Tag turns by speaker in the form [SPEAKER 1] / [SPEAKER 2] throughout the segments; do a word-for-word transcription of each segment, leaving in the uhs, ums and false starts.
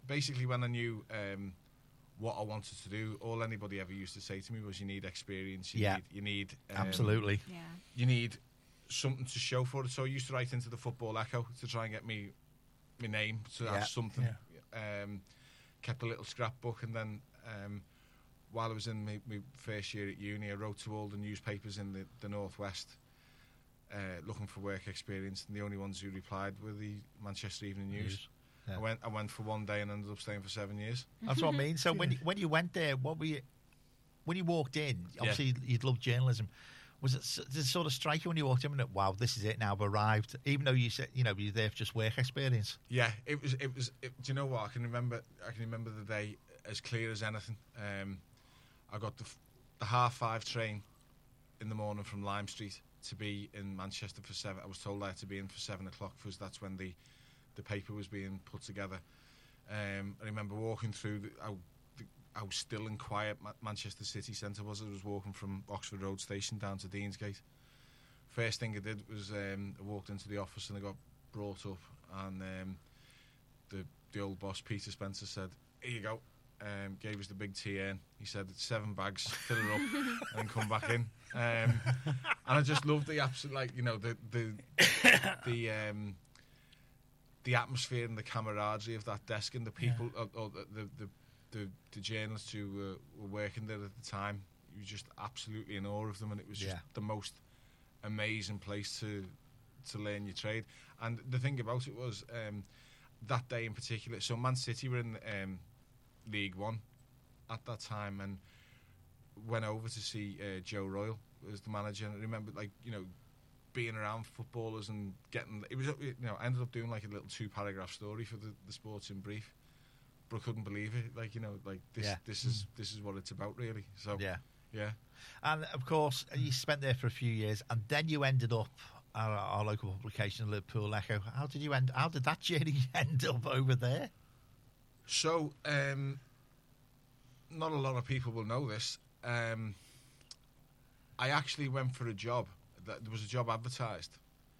[SPEAKER 1] basically when I knew um, what I wanted to do, all anybody ever used to say to me was, "You need experience. You
[SPEAKER 2] Yeah.
[SPEAKER 1] need, you need um,
[SPEAKER 2] Absolutely.
[SPEAKER 3] Yeah.
[SPEAKER 1] you need something to show for it." So I used to write into the Football Echo to try and get me my name to
[SPEAKER 2] Yeah.
[SPEAKER 1] have something. Um, kept a little scrapbook, and then um, while I was in my, my first year at uni, I wrote to all the newspapers in the, the Northwest uh, looking for work experience, and the only ones who replied were the Manchester Evening News.
[SPEAKER 2] News. Yeah.
[SPEAKER 1] I went I went for one day and ended up staying for seven years.
[SPEAKER 2] That's what I mean. So when you, when you went there, what were you, when you walked in?
[SPEAKER 1] Yeah.
[SPEAKER 2] Obviously, you'd loved journalism. Was it s- did it sort of strike you when you walked in? And wow, this is it now. I've arrived. Even though you said you know you're there for just work experience.
[SPEAKER 1] Yeah, it was. It was. It, do you know what? I can remember. I can remember the day as clear as anything. Um, I got the, f- the half five train in the morning from Lime Street to be in Manchester for seven. I was told I had to be in for seven o'clock because that's when the the paper was being put together. Um, I remember walking through the, how, the, how still and quiet Ma- Manchester city centre was. I was walking from Oxford Road Station down to Deansgate. First thing I did was um, I walked into the office and I got brought up, and um, the the old boss Peter Spencer said, "Here you go." Um, gave us the big T N. He said, "It's seven bags, fill it up, and come back in." Um, and I just loved the absolute, like you know, the the the um, the atmosphere and the camaraderie of that desk and the people, yeah. or, or the, the the the journalists who were, were working there at the time. You were just absolutely in awe of them, and it was just
[SPEAKER 2] Yeah.
[SPEAKER 1] the most amazing place to to learn your trade. And the thing about it was um, that day in particular. So Man City were in um, League One at that time, and went over to see uh, Joe Royle as the manager. And I remember, like you know, being around footballers and getting. It was you know, I ended up doing like a little two paragraph story for the, the Sports in Brief, but I couldn't believe it. Like you know, like this
[SPEAKER 2] Yeah.
[SPEAKER 1] this is this is what it's about really. So
[SPEAKER 2] Yeah.
[SPEAKER 1] yeah.
[SPEAKER 2] And of course, you spent there for a few years, and then you ended up at our, our local publication, Liverpool Echo. How did you end? How did that journey end up over there?
[SPEAKER 1] So, um, not a lot of people will know this. Um, I actually went for a job. There was a job advertised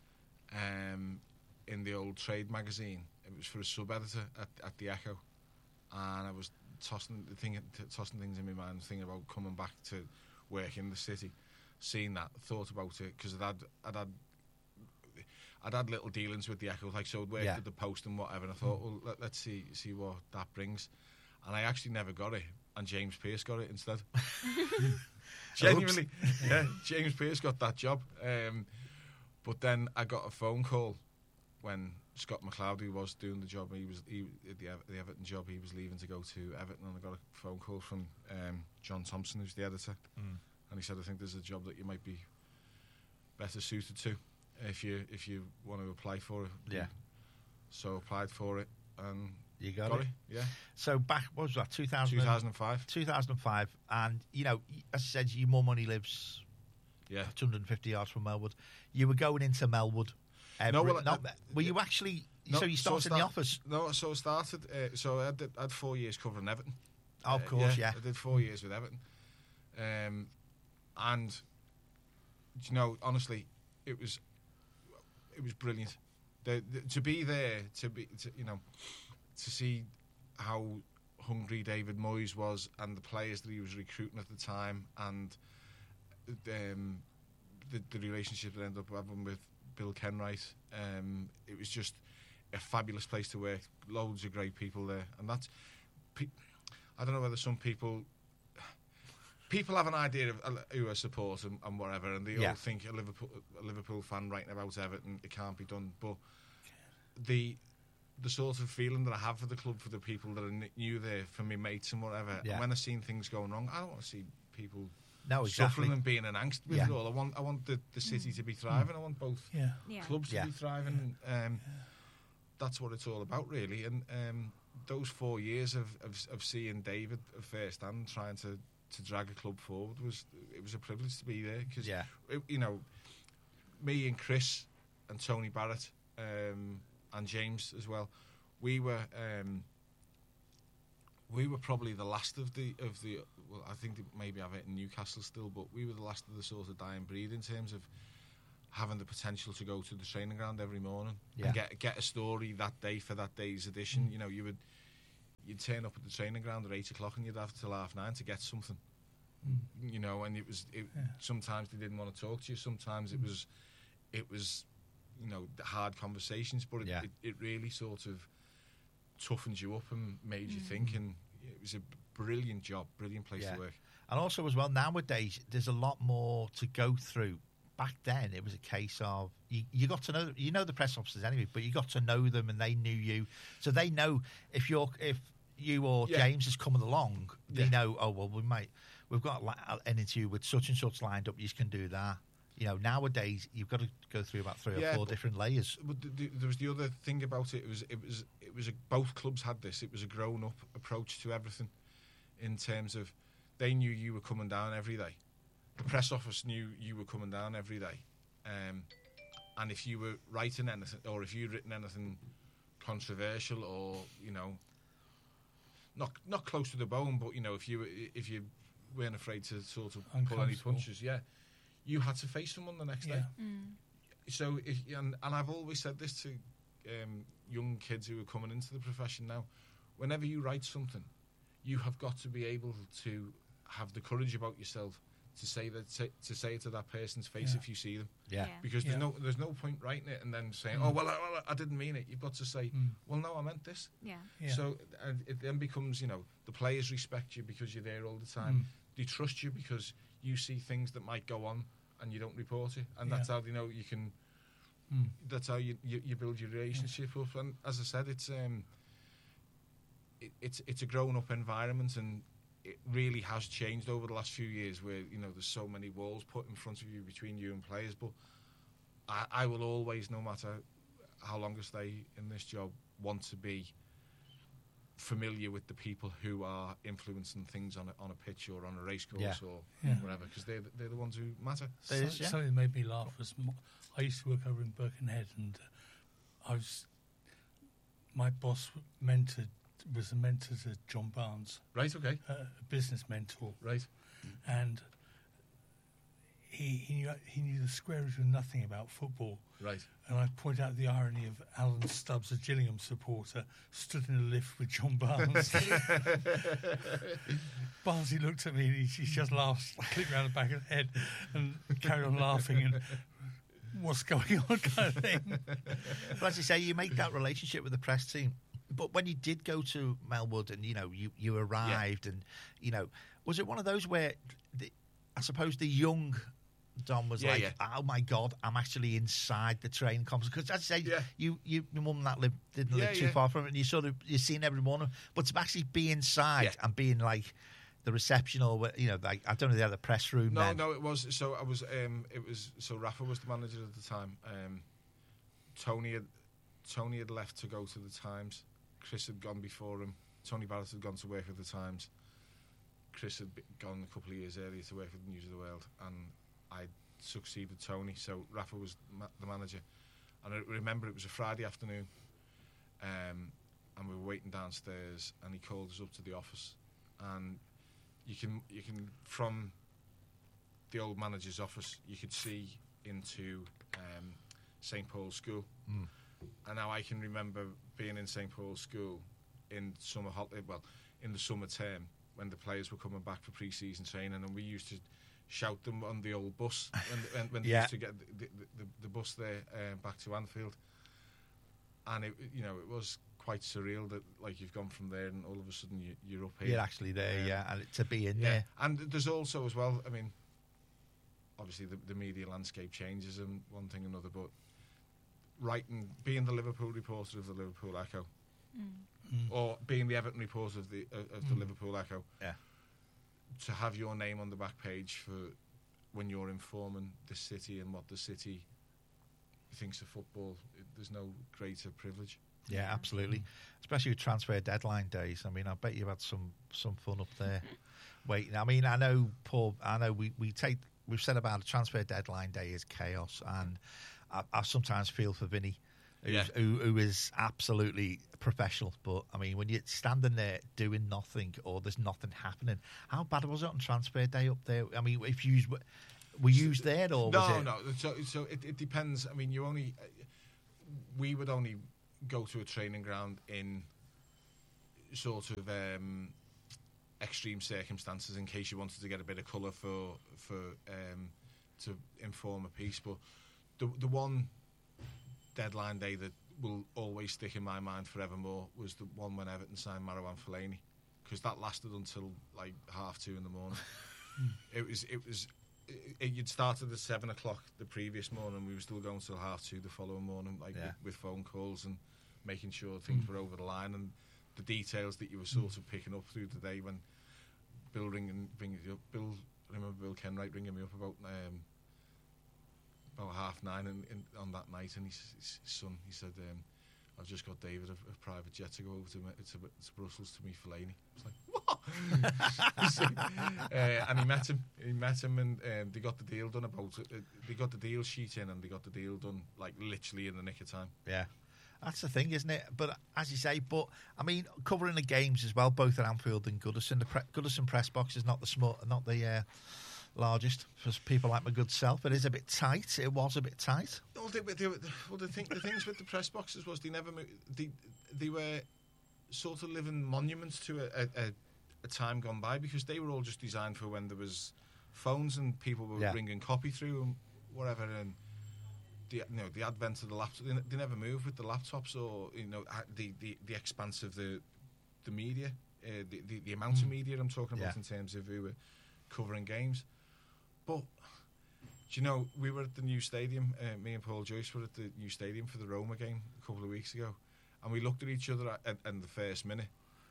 [SPEAKER 1] um, in the old trade magazine. It was for a sub-editor at, at the Echo, and I was tossing thinking, tossing things in my mind, thinking about coming back to work in the city. Seeing that, thought about it because I'd had, I'd had I'd had little dealings with the Echo, like so I'd worked
[SPEAKER 2] Yeah.
[SPEAKER 1] at the Post and whatever, and I thought, well, let, let's see see what that brings. And I actually never got it, and James Pearce got it instead. Genuinely, yeah, James Pearce got that job. Um, but then I got a phone call when Scott McLeod, who was doing the job, he was he, the, Ever- the Everton job, he was leaving to go to Everton, and I got a phone call from um, John Thompson, who's the editor,
[SPEAKER 2] Mm.
[SPEAKER 1] and he said, I think there's a job that you might be better suited to if you if you want to apply for it.
[SPEAKER 2] Yeah.
[SPEAKER 1] So I applied for it and
[SPEAKER 2] You got,
[SPEAKER 1] got
[SPEAKER 2] it.
[SPEAKER 1] it. Yeah.
[SPEAKER 2] So back, what was that? two thousand
[SPEAKER 1] two thousand five.
[SPEAKER 2] two thousand five, and you know, as I said, your mum only lives
[SPEAKER 1] Yeah.
[SPEAKER 2] two hundred fifty yards from Melwood. You were going into Melwood. Every,
[SPEAKER 1] No, well,
[SPEAKER 2] not,
[SPEAKER 1] uh,
[SPEAKER 2] were you actually?
[SPEAKER 1] No,
[SPEAKER 2] so you
[SPEAKER 1] so I
[SPEAKER 2] started in the
[SPEAKER 1] start-
[SPEAKER 2] office.
[SPEAKER 1] No, so I started. Uh, so I had, I had four years covering Everton.
[SPEAKER 2] Of
[SPEAKER 1] Uh,
[SPEAKER 2] course, yeah.
[SPEAKER 1] I did four years with Everton, um, and you know, honestly, it was it was brilliant. The, the, to be there, to be, to, you know, to see how hungry David Moyes was and the players that he was recruiting at the time, and um, the, the relationship that I ended up having with Bill Kenwright. Um, it was just a fabulous place to work. Loads of great people there, and that's. Pe- I don't know whether some people. People have an idea of uh, who I support and, and whatever, and they
[SPEAKER 2] Yeah.
[SPEAKER 1] all think a Liverpool, a Liverpool fan writing about Everton, it can't be done. But the the sort of feeling that I have for the club, for the people that are n- new there, for my mates and whatever,
[SPEAKER 2] Yeah.
[SPEAKER 1] and when I seen things going wrong, I don't want to see people
[SPEAKER 2] No, exactly.
[SPEAKER 1] suffering and being in angst with
[SPEAKER 2] Yeah.
[SPEAKER 1] it all. I want I want the, the city to be thriving. I want both
[SPEAKER 4] Yeah.
[SPEAKER 3] Yeah.
[SPEAKER 1] clubs
[SPEAKER 2] Yeah.
[SPEAKER 1] to be thriving. Um, that's what it's all about, really. And um, those four years of, of of seeing David firsthand trying to, to drag a club forward was it was a privilege to be there because
[SPEAKER 2] Yeah.
[SPEAKER 1] you know, me and Chris and Tony Barrett um, and James as well, we were um, we were probably the last of the of the well, I think they maybe have it in Newcastle still, but we were the last of the sort of dying breed in terms of having the potential to go to the training ground every morning
[SPEAKER 2] Yeah.
[SPEAKER 1] and get get a story that day for that day's edition. You know, you would you'd turn up at the training ground at eight o'clock and you'd have till half nine to get something. Mm. You know, and it was it, yeah. sometimes they didn't want to talk to you. Sometimes it was, it was, you know, hard conversations. But it,
[SPEAKER 2] yeah.
[SPEAKER 1] it, it really sort of toughened you up and made mm. you think. And it was a brilliant job, brilliant place yeah. to work.
[SPEAKER 2] And also as well, nowadays there's a lot more to go through. Back then, it was a case of you, you got to know you know the press officers anyway, but you got to know them and they knew you, so they know if you're if you or yeah. James is coming along, they yeah. know. Oh well, we might we've got an interview with such and such lined up. You can do that. You know, nowadays you've got to go through about three yeah, or four
[SPEAKER 1] but,
[SPEAKER 2] different layers.
[SPEAKER 1] But the, the, there was the other thing about it. It was it was it was a, both clubs had this. It was a grown up approach to everything, in terms of they knew you were coming down every day. The press office knew you were coming down every day, um, and if you were writing anything, or if you'd written anything controversial, or you know, not not close to the bone, but you know, if you were, if you weren't afraid to sort of pull any punches, yeah, you had to face someone the next
[SPEAKER 3] yeah.
[SPEAKER 1] day.
[SPEAKER 3] Mm.
[SPEAKER 1] So, if, and, and I've always said this to um, young kids who are coming into the profession now: whenever you write something, you have got to be able to have the courage about yourself to say that to, to say it to that person's face yeah. if you see them,
[SPEAKER 2] yeah.
[SPEAKER 1] Because there's
[SPEAKER 3] yeah.
[SPEAKER 1] no there's no point writing it and then saying,
[SPEAKER 3] mm.
[SPEAKER 1] oh well I, well, I didn't mean it. You've got to say, mm. well no, I meant this.
[SPEAKER 3] Yeah.
[SPEAKER 1] yeah. So and it then becomes, you know, the players respect you because you're there all the time. Mm. They trust you because you see things that might go on and you don't report it, and yeah. that's how they know you can. Mm. That's how you, you you build your relationship yeah. up. And as I said, it's um, it, it's it's a grown up environment, and it really has changed over the last few years, where you know there's so many walls put in front of you between you and players. But I, I will always, no matter how long I stay in this job, want to be familiar with the people who are influencing things on a, on a pitch or on a race course yeah. or
[SPEAKER 3] yeah.
[SPEAKER 1] whatever, because they're they're the ones who matter.
[SPEAKER 3] So, is, yeah. Something that made me laugh was I used to work over in Birkenhead, and uh, I was my boss mentored. was a mentor to John Barnes.
[SPEAKER 1] Right, okay.
[SPEAKER 3] Uh, a business mentor.
[SPEAKER 1] Right.
[SPEAKER 3] And he he knew, he knew the square root of nothing about football.
[SPEAKER 1] Right.
[SPEAKER 3] And I point out the irony of Alan Stubbs, a Gillingham supporter, stood in a lift with John Barnes. Barnsley looked at me and he, he just laughed, clicked round the back of the head and carried on laughing and what's going on kind of thing.
[SPEAKER 2] But as you say, you make that relationship with the press team. But when you did go to Melwood and, you know, you, you arrived yeah. and, you know, was it one of those where, the, I suppose the young Don was yeah, like, yeah. oh, my God, I'm actually inside the training complex? Because as I say,
[SPEAKER 1] yeah.
[SPEAKER 2] you, you, your mum and that live, didn't
[SPEAKER 1] yeah,
[SPEAKER 2] live too
[SPEAKER 1] yeah.
[SPEAKER 2] far from it, and you sort of, you're seeing every morning. But to actually be inside yeah. and being like the reception or, you know, like, I don't know, the other press room
[SPEAKER 1] No,
[SPEAKER 2] then.
[SPEAKER 1] no, it was, so I was, um, it was, so Rafa was the manager at the time. Um, Tony had, Tony had left to go to the Times. Chris had gone before him. Tony Barrett had gone to work at the Times. Chris had gone a couple of years earlier to work at the News of the World, and I succeeded Tony. So Rafa was ma- the manager, and I remember it was a Friday afternoon, um, and we were waiting downstairs, and he called us up to the office, and you can you can from the old manager's office you could see into um, Saint Paul's School.
[SPEAKER 2] Mm.
[SPEAKER 1] And now I can remember being in Saint Paul's School in summer holiday, well, in the summer term when the players were coming back for pre-season training, and we used to shout them on the old bus when, when, when
[SPEAKER 2] yeah.
[SPEAKER 1] they used to get the, the, the bus there uh, back to Anfield. And it, you know, it was quite surreal that like you've gone from there and all of a sudden you, you're up here.
[SPEAKER 2] You're actually there, um, yeah, and to be in
[SPEAKER 1] yeah.
[SPEAKER 2] there.
[SPEAKER 1] And there's also as well, I mean, obviously the, the media landscape changes and one thing or another, but writing, being the Liverpool reporter of the Liverpool Echo,
[SPEAKER 3] mm. Mm.
[SPEAKER 1] or being the Everton reporter of the uh, of mm. the Liverpool Echo,
[SPEAKER 2] yeah,
[SPEAKER 1] to have your name on the back page for when you're informing the city and what the city thinks of football, it, there's no greater privilege.
[SPEAKER 2] Yeah, yeah. absolutely. Mm. Especially with transfer deadline days. I mean, I bet you had some some fun up there waiting. I mean, I know, Paul. I know we we take we've said about a transfer deadline day is chaos, and I, I sometimes feel for Vinny,
[SPEAKER 1] yeah.
[SPEAKER 2] who, who is absolutely professional. But I mean, when you're standing there doing nothing or there's nothing happening, how bad was it on transfer day up there? I mean, if you were you so, there or
[SPEAKER 1] no,
[SPEAKER 2] was it?
[SPEAKER 1] no? So, so it, it depends. I mean, you only we would only go to a training ground in sort of um, extreme circumstances in case you wanted to get a bit of colour for for um, to inform a piece. But the the one deadline day that will always stick in my mind forevermore was the one when Everton signed Marouane Fellaini, because that lasted until like half two in the morning. it was it was it, it, you'd started at seven o'clock the previous morning. We were still going till half two the following morning, like
[SPEAKER 2] Yeah.
[SPEAKER 1] with, with phone calls and making sure things mm. were over the line, and the details that you were sort mm. of picking up through the day when Bill ringing, bringing you up. Bill, I remember Bill Kenwright ringing me up about um, about half nine in, in, on that night, and his, his son, he said, um, I've just got David a, a private jet to go over to, to, to Brussels to meet Fellaini. I was like, what? so, uh, and he met him. He met him, and um, they got the deal done about it. Uh, they got the deal sheet in, and they got the deal done like literally in the nick of time.
[SPEAKER 2] Yeah. That's the thing, isn't it? But as you say, but I mean, covering the games as well, both at Anfield and Goodison. The pre- Goodison press box is not the small, not the uh, largest for people like my good self. It is a bit tight. It was a bit tight.
[SPEAKER 1] Well, they, they, well the, thing, the things with the press boxes was they never moved. They, they were sort of living monuments to a, a, a time gone by, because they were all just designed for when there was phones and people were
[SPEAKER 2] yeah.
[SPEAKER 1] bringing copy through and whatever. And the you know the advent of the laptop, they, they never moved with the laptops, or you know the the, the expanse of the the media, uh, the, the the amount mm. of media I'm talking about yeah. in terms of who were covering games. But do you know, we were at the new stadium. Uh, me and Paul Joyce were at the new stadium for the Roma game a couple of weeks ago, and we looked at each other at, at, in the first minute,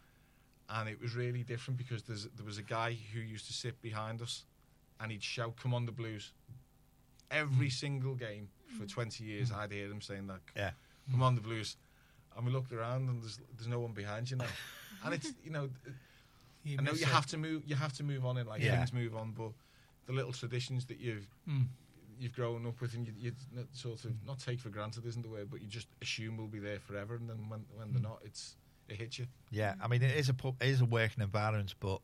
[SPEAKER 1] and it was really different because there's, there was a guy who used to sit behind us, and he'd shout, "Come on, the Blues!" Every single game for twenty years, I'd hear him saying that.
[SPEAKER 2] Yeah,
[SPEAKER 1] "Come on, the Blues!" And we looked around, and there's there's no one behind you now, and it's you know, you I know you it. have to move, you have to move on in like yeah. things move on, but the little traditions that you've mm. you've grown up with, and you, you sort of not take for granted isn't the word, but you just assume will be there forever, and then when when mm. they're not, it's it hits you.
[SPEAKER 2] Yeah, I mean it is a it is a working environment, but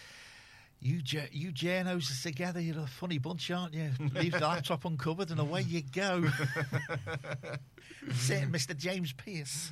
[SPEAKER 2] you you journos are together. You're a funny bunch, aren't you? Leave the laptop uncovered, and away you go. Sit, Mister James Pearce.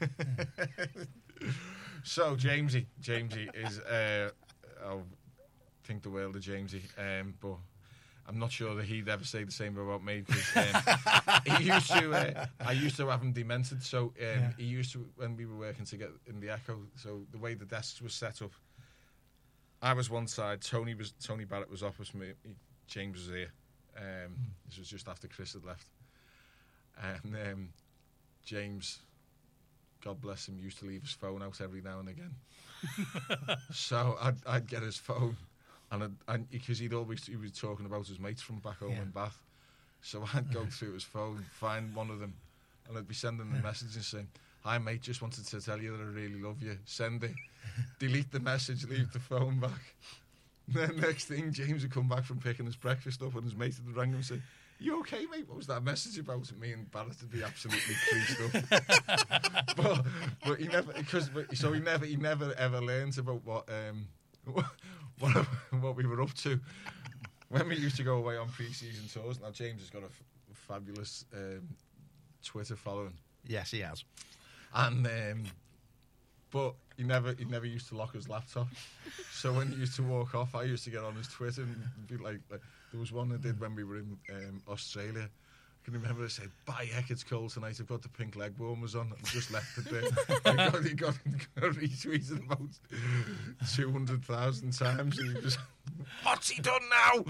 [SPEAKER 1] So Jamesy, Jamesy is. Uh, oh, think the world of Jamesy, um, but I'm not sure that he'd ever say the same about me, because um, he used to. Uh, I used to have him demented, so um, yeah. he used to, when we were working together in the Echo. So the way the desks were set up, I was one side, Tony was Tony Barrett was opposite me, he, James was here. Um, mm. This was just after Chris had left, and um, James, God bless him, used to leave his phone out every now and again. So I'd, I'd get his phone. And, and because he'd always he was talking about his mates from back home yeah. in Bath, so I'd go through his phone, find one of them, and I'd be sending them messages saying, "Hi mate, just wanted to tell you that I really love you. Send it." Delete the message, leave the phone back. Then next thing, James would come back from picking his breakfast up, and his mate had rang him and said, "You okay, mate? What was that message about?" And me and Barrett would be absolutely creased up. but but he never because so he never he never ever learns about what. Um, What, what we were up to when we used to go away on pre-season tours. Now James has got a f- fabulous um, Twitter following.
[SPEAKER 2] Yes, he has.
[SPEAKER 1] And um, but he never he never used to lock his laptop. So when he used to walk off, I used to get on his Twitter and be like, like there was one I did when we were in um, Australia. I can remember I said, "Bye, heck, it's cold tonight. I've got the pink leg warmers on." And just left it there. he got, he got, got retweeted about two hundred thousand times. And he was, "What's he done now?"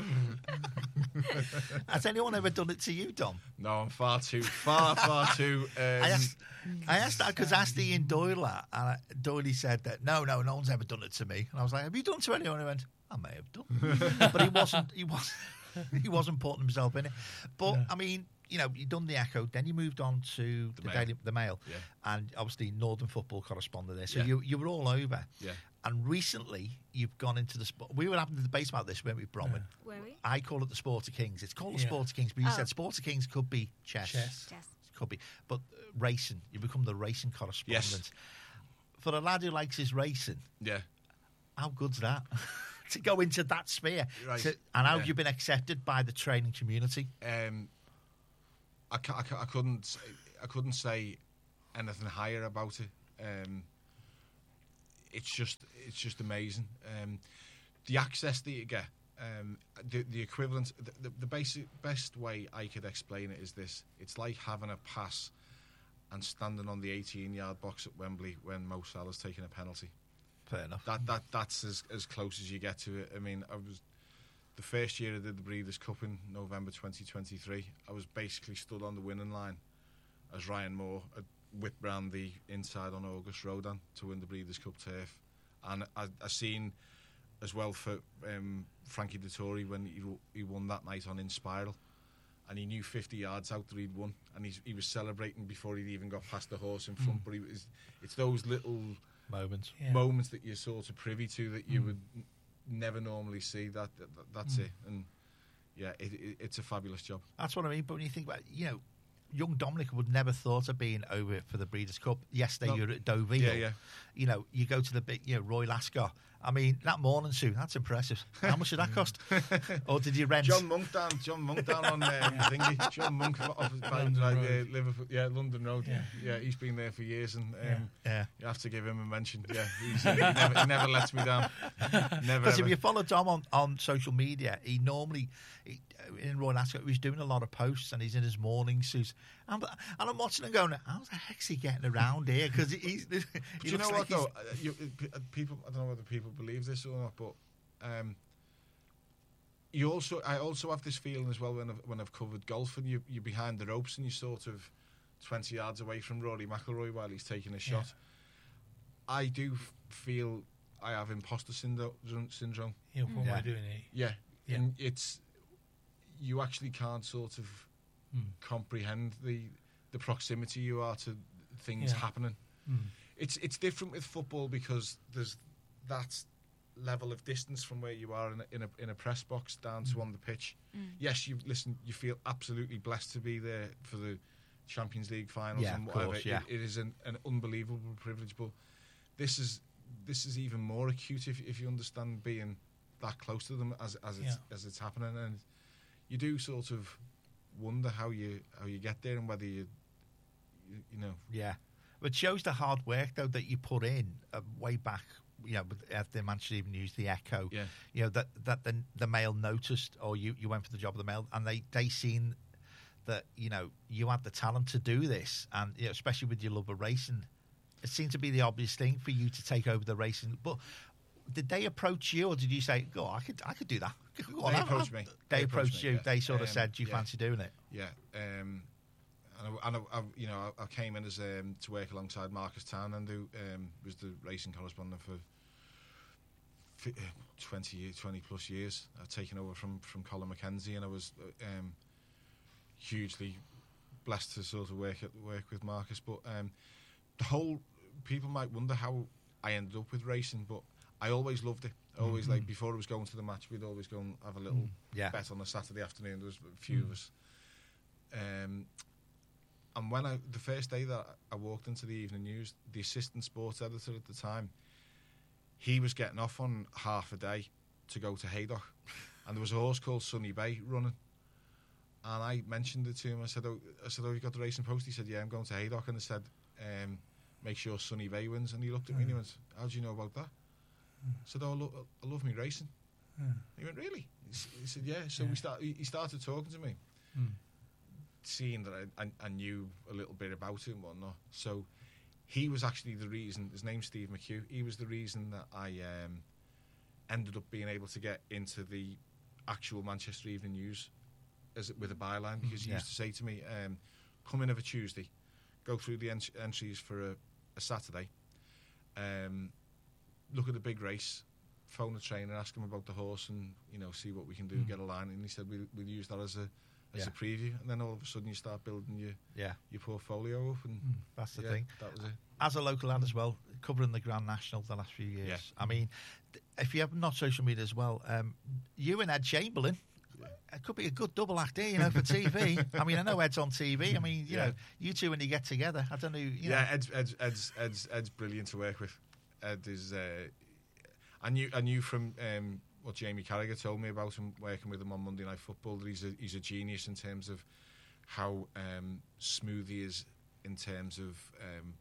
[SPEAKER 2] Has anyone ever done it to you, Dom?
[SPEAKER 1] No, I'm far too, far, far too... Um,
[SPEAKER 2] I asked, I asked that because I asked Ian Doyle that, and Doyle said that, no, no, no one's ever done it to me. And I was like, "Have you done it to anyone?" He went, "I may have done." But he wasn't, he wasn't, he wasn't putting himself in it. But, yeah. I mean... You know, you've done the Echo, then you moved on to the, the, Mail. Daily, the Mail,
[SPEAKER 1] yeah.
[SPEAKER 2] and obviously Northern football correspondent there. So
[SPEAKER 1] yeah.
[SPEAKER 2] you you were all over.
[SPEAKER 1] Yeah.
[SPEAKER 2] And recently, you've gone into the sport. We were having a debate about this, weren't we, Bronwyn?
[SPEAKER 4] Yeah. Were we?
[SPEAKER 2] I call it the Sport of Kings. It's called the
[SPEAKER 3] Yeah.
[SPEAKER 2] Sport of Kings, but you
[SPEAKER 4] Oh.
[SPEAKER 2] said Sport of Kings could be chess.
[SPEAKER 3] Chess.
[SPEAKER 4] Chess.
[SPEAKER 2] Could be. But uh, racing, you become the racing correspondent.
[SPEAKER 1] Yes.
[SPEAKER 2] For a lad who likes his racing,
[SPEAKER 1] Yeah.
[SPEAKER 2] how good's that? To go into that sphere.
[SPEAKER 1] Right.
[SPEAKER 2] To, and how
[SPEAKER 1] Yeah.
[SPEAKER 2] have you been accepted by the training community?
[SPEAKER 1] Um, I, ca- I, ca- I couldn't I couldn't say anything higher about it. Um, it's just it's just amazing. Um, the access that you get, um, the the equivalent, the, the, the basic best way I could explain it is this: it's like having a pass and standing on the eighteen-yard box at Wembley when Mo Salah's taking a penalty.
[SPEAKER 2] Fair enough.
[SPEAKER 1] That that that's as as close as you get to it. I mean, I was the first year I did the Breeders' Cup in November twenty twenty-three. I was basically stood on the winning line as Ryan Moore had whipped round the inside on August Rodin to win the Breeders' Cup turf, and I, I seen as well for um, Frankie Dettori when he he won that night on In Spiral, and he knew fifty yards out that he'd won, and he's, he was celebrating before he'd even got past the horse in front. Mm. But he was, it's those little
[SPEAKER 2] moments,
[SPEAKER 1] yeah. moments that you're sort of privy to that you mm. would n- never normally see. That, that that's mm. it, and yeah, it, it, it's a fabulous job.
[SPEAKER 2] That's what I mean. But when you think about, you know, young Dominic would never thought of being over for the Breeders' Cup. Yesterday, no. you're at Deauville.
[SPEAKER 1] Yeah, yeah.
[SPEAKER 2] You know, you go to the big, you know, Royal Ascot. I mean, that morning suit, that's impressive. How much did that cost? Or did you rent?
[SPEAKER 1] John Monk down, John Monk down on um, thingy. John Monk off by like, uh, Liverpool, yeah, London Road. Yeah. yeah, he's been there for years, and um,
[SPEAKER 2] yeah. yeah,
[SPEAKER 1] you have to give him a mention. Yeah, he's, uh, he, never, he never lets me down. Never.
[SPEAKER 2] Because if you follow Dom on, on social media, he normally he, in Royal Ascot he's doing a lot of posts, and he's in his morning suit. And, and I'm watching him going, how the heck's he getting around here? Because he's. He
[SPEAKER 1] Do you know what like though? Uh, you, people, I don't know whether people believe this or not, but um, you also, I also have this feeling as well when I've, when I've covered golf, and you, you're behind the ropes and you're sort of twenty yards away from Rory McIlroy while he's taking a shot. Yeah. I do f- feel I have imposter syndrome. syndrome.
[SPEAKER 3] Yeah, what
[SPEAKER 2] yeah.
[SPEAKER 3] am I doing here?
[SPEAKER 1] Yeah. yeah, and it's you actually can't sort of mm. comprehend the the proximity you are to things
[SPEAKER 3] yeah.
[SPEAKER 1] happening.
[SPEAKER 3] Mm.
[SPEAKER 1] It's it's different with football because there's that level of distance from where you are in a, in a, in a press box down mm. to on the pitch. Mm. Yes, you listen. You feel absolutely blessed to be there for the Champions League finals
[SPEAKER 2] yeah,
[SPEAKER 1] and whatever.
[SPEAKER 2] Course, yeah.
[SPEAKER 1] it, it is an, an unbelievable privilege. But this is this is even more acute if if you understand being that close to them as as it's
[SPEAKER 3] yeah.
[SPEAKER 1] as it's happening, and you do sort of wonder how you how you get there and whether you you, you know
[SPEAKER 2] yeah. But it shows the hard work though that you put in uh, way back. You know, at the Manchester Evening News, the Echo.
[SPEAKER 1] Yeah.
[SPEAKER 2] You know that that the the Mail noticed, or you, you went for the job of the Mail, and they they seen that you know you had the talent to do this, and you know, especially with your love of racing, it seemed to be the obvious thing for you to take over the racing. But did they approach you, or did you say, "Go, I could I could do that"? Go on,
[SPEAKER 1] they approached me.
[SPEAKER 2] They,
[SPEAKER 1] they
[SPEAKER 2] approached,
[SPEAKER 1] approached
[SPEAKER 2] you.
[SPEAKER 1] Me, yeah.
[SPEAKER 2] They sort of
[SPEAKER 1] um,
[SPEAKER 2] said, "Do you
[SPEAKER 1] yeah.
[SPEAKER 2] fancy doing it?"
[SPEAKER 1] Yeah. Um, and I, and I, I, you know, I, I came in as um, to work alongside Marcus Townend, who um, was the racing correspondent for twenty, twenty plus years. I'd taken over from, from Colin McKenzie, and I was um, hugely blessed to sort of work at, work with Marcus. But um, the whole people might wonder how I ended up with racing, but I always loved it. I always mm-hmm. like before I was going to the match, we'd always go and have a little mm,
[SPEAKER 2] yeah. bet
[SPEAKER 1] on a Saturday afternoon. There was a few mm. of us. Um, and when I the first day that I walked into the Evening News, the assistant sports editor at the time, he was getting off on half a day to go to Haydock, and there was a horse called Sunny Bay running. And I mentioned it to him. I said, "Oh, I said, oh, you got the Racing Post?" He said, "Yeah, I'm going to Haydock." And I said, um, "Make sure Sunny Bay wins." And he looked at me and he went, "How do you know about that?" I said, "Oh, I, lo- I love me racing."
[SPEAKER 3] Mm.
[SPEAKER 1] He went, "Really?" He said, "Yeah." So
[SPEAKER 3] yeah.
[SPEAKER 1] we start. He started talking to me,
[SPEAKER 3] mm.
[SPEAKER 1] seeing that I, I, I knew a little bit about it and whatnot. So he was actually the reason. His name's Steve McHugh. He was the reason that I um, ended up being able to get into the actual Manchester Evening News as with a byline, because he
[SPEAKER 2] yeah.
[SPEAKER 1] used to say to me, um, "Come in of a Tuesday, go through the ent- entries for a, a Saturday, um, look at the big race, phone the trainer, ask him about the horse, and you know see what we can do, mm. get a line." And he said, "We'll, we'll use that as a as
[SPEAKER 2] yeah.
[SPEAKER 1] a preview." And then all of a sudden you start building your
[SPEAKER 2] yeah.
[SPEAKER 1] your portfolio up, and
[SPEAKER 2] mm, that's the
[SPEAKER 1] yeah,
[SPEAKER 2] thing.
[SPEAKER 1] That was it.
[SPEAKER 2] As a local lad as well, covering the Grand National the last few years.
[SPEAKER 1] Yeah.
[SPEAKER 2] I mean, if you have not social media as well, um, you and Ed Chamberlain. It could be a good double act here, you know, for T V. I mean, I know Ed's on T V. I mean, you
[SPEAKER 1] yeah.
[SPEAKER 2] know, you two when you get together, I don't know. You
[SPEAKER 1] yeah,
[SPEAKER 2] know.
[SPEAKER 1] Ed's, Ed's Ed's Ed's Ed's brilliant to work with. Ed is. Uh, I knew I knew from um, what Jamie Carragher told me about him working with him on Monday Night Football that he's a he's a genius in terms of how um, smooth he is in terms of um,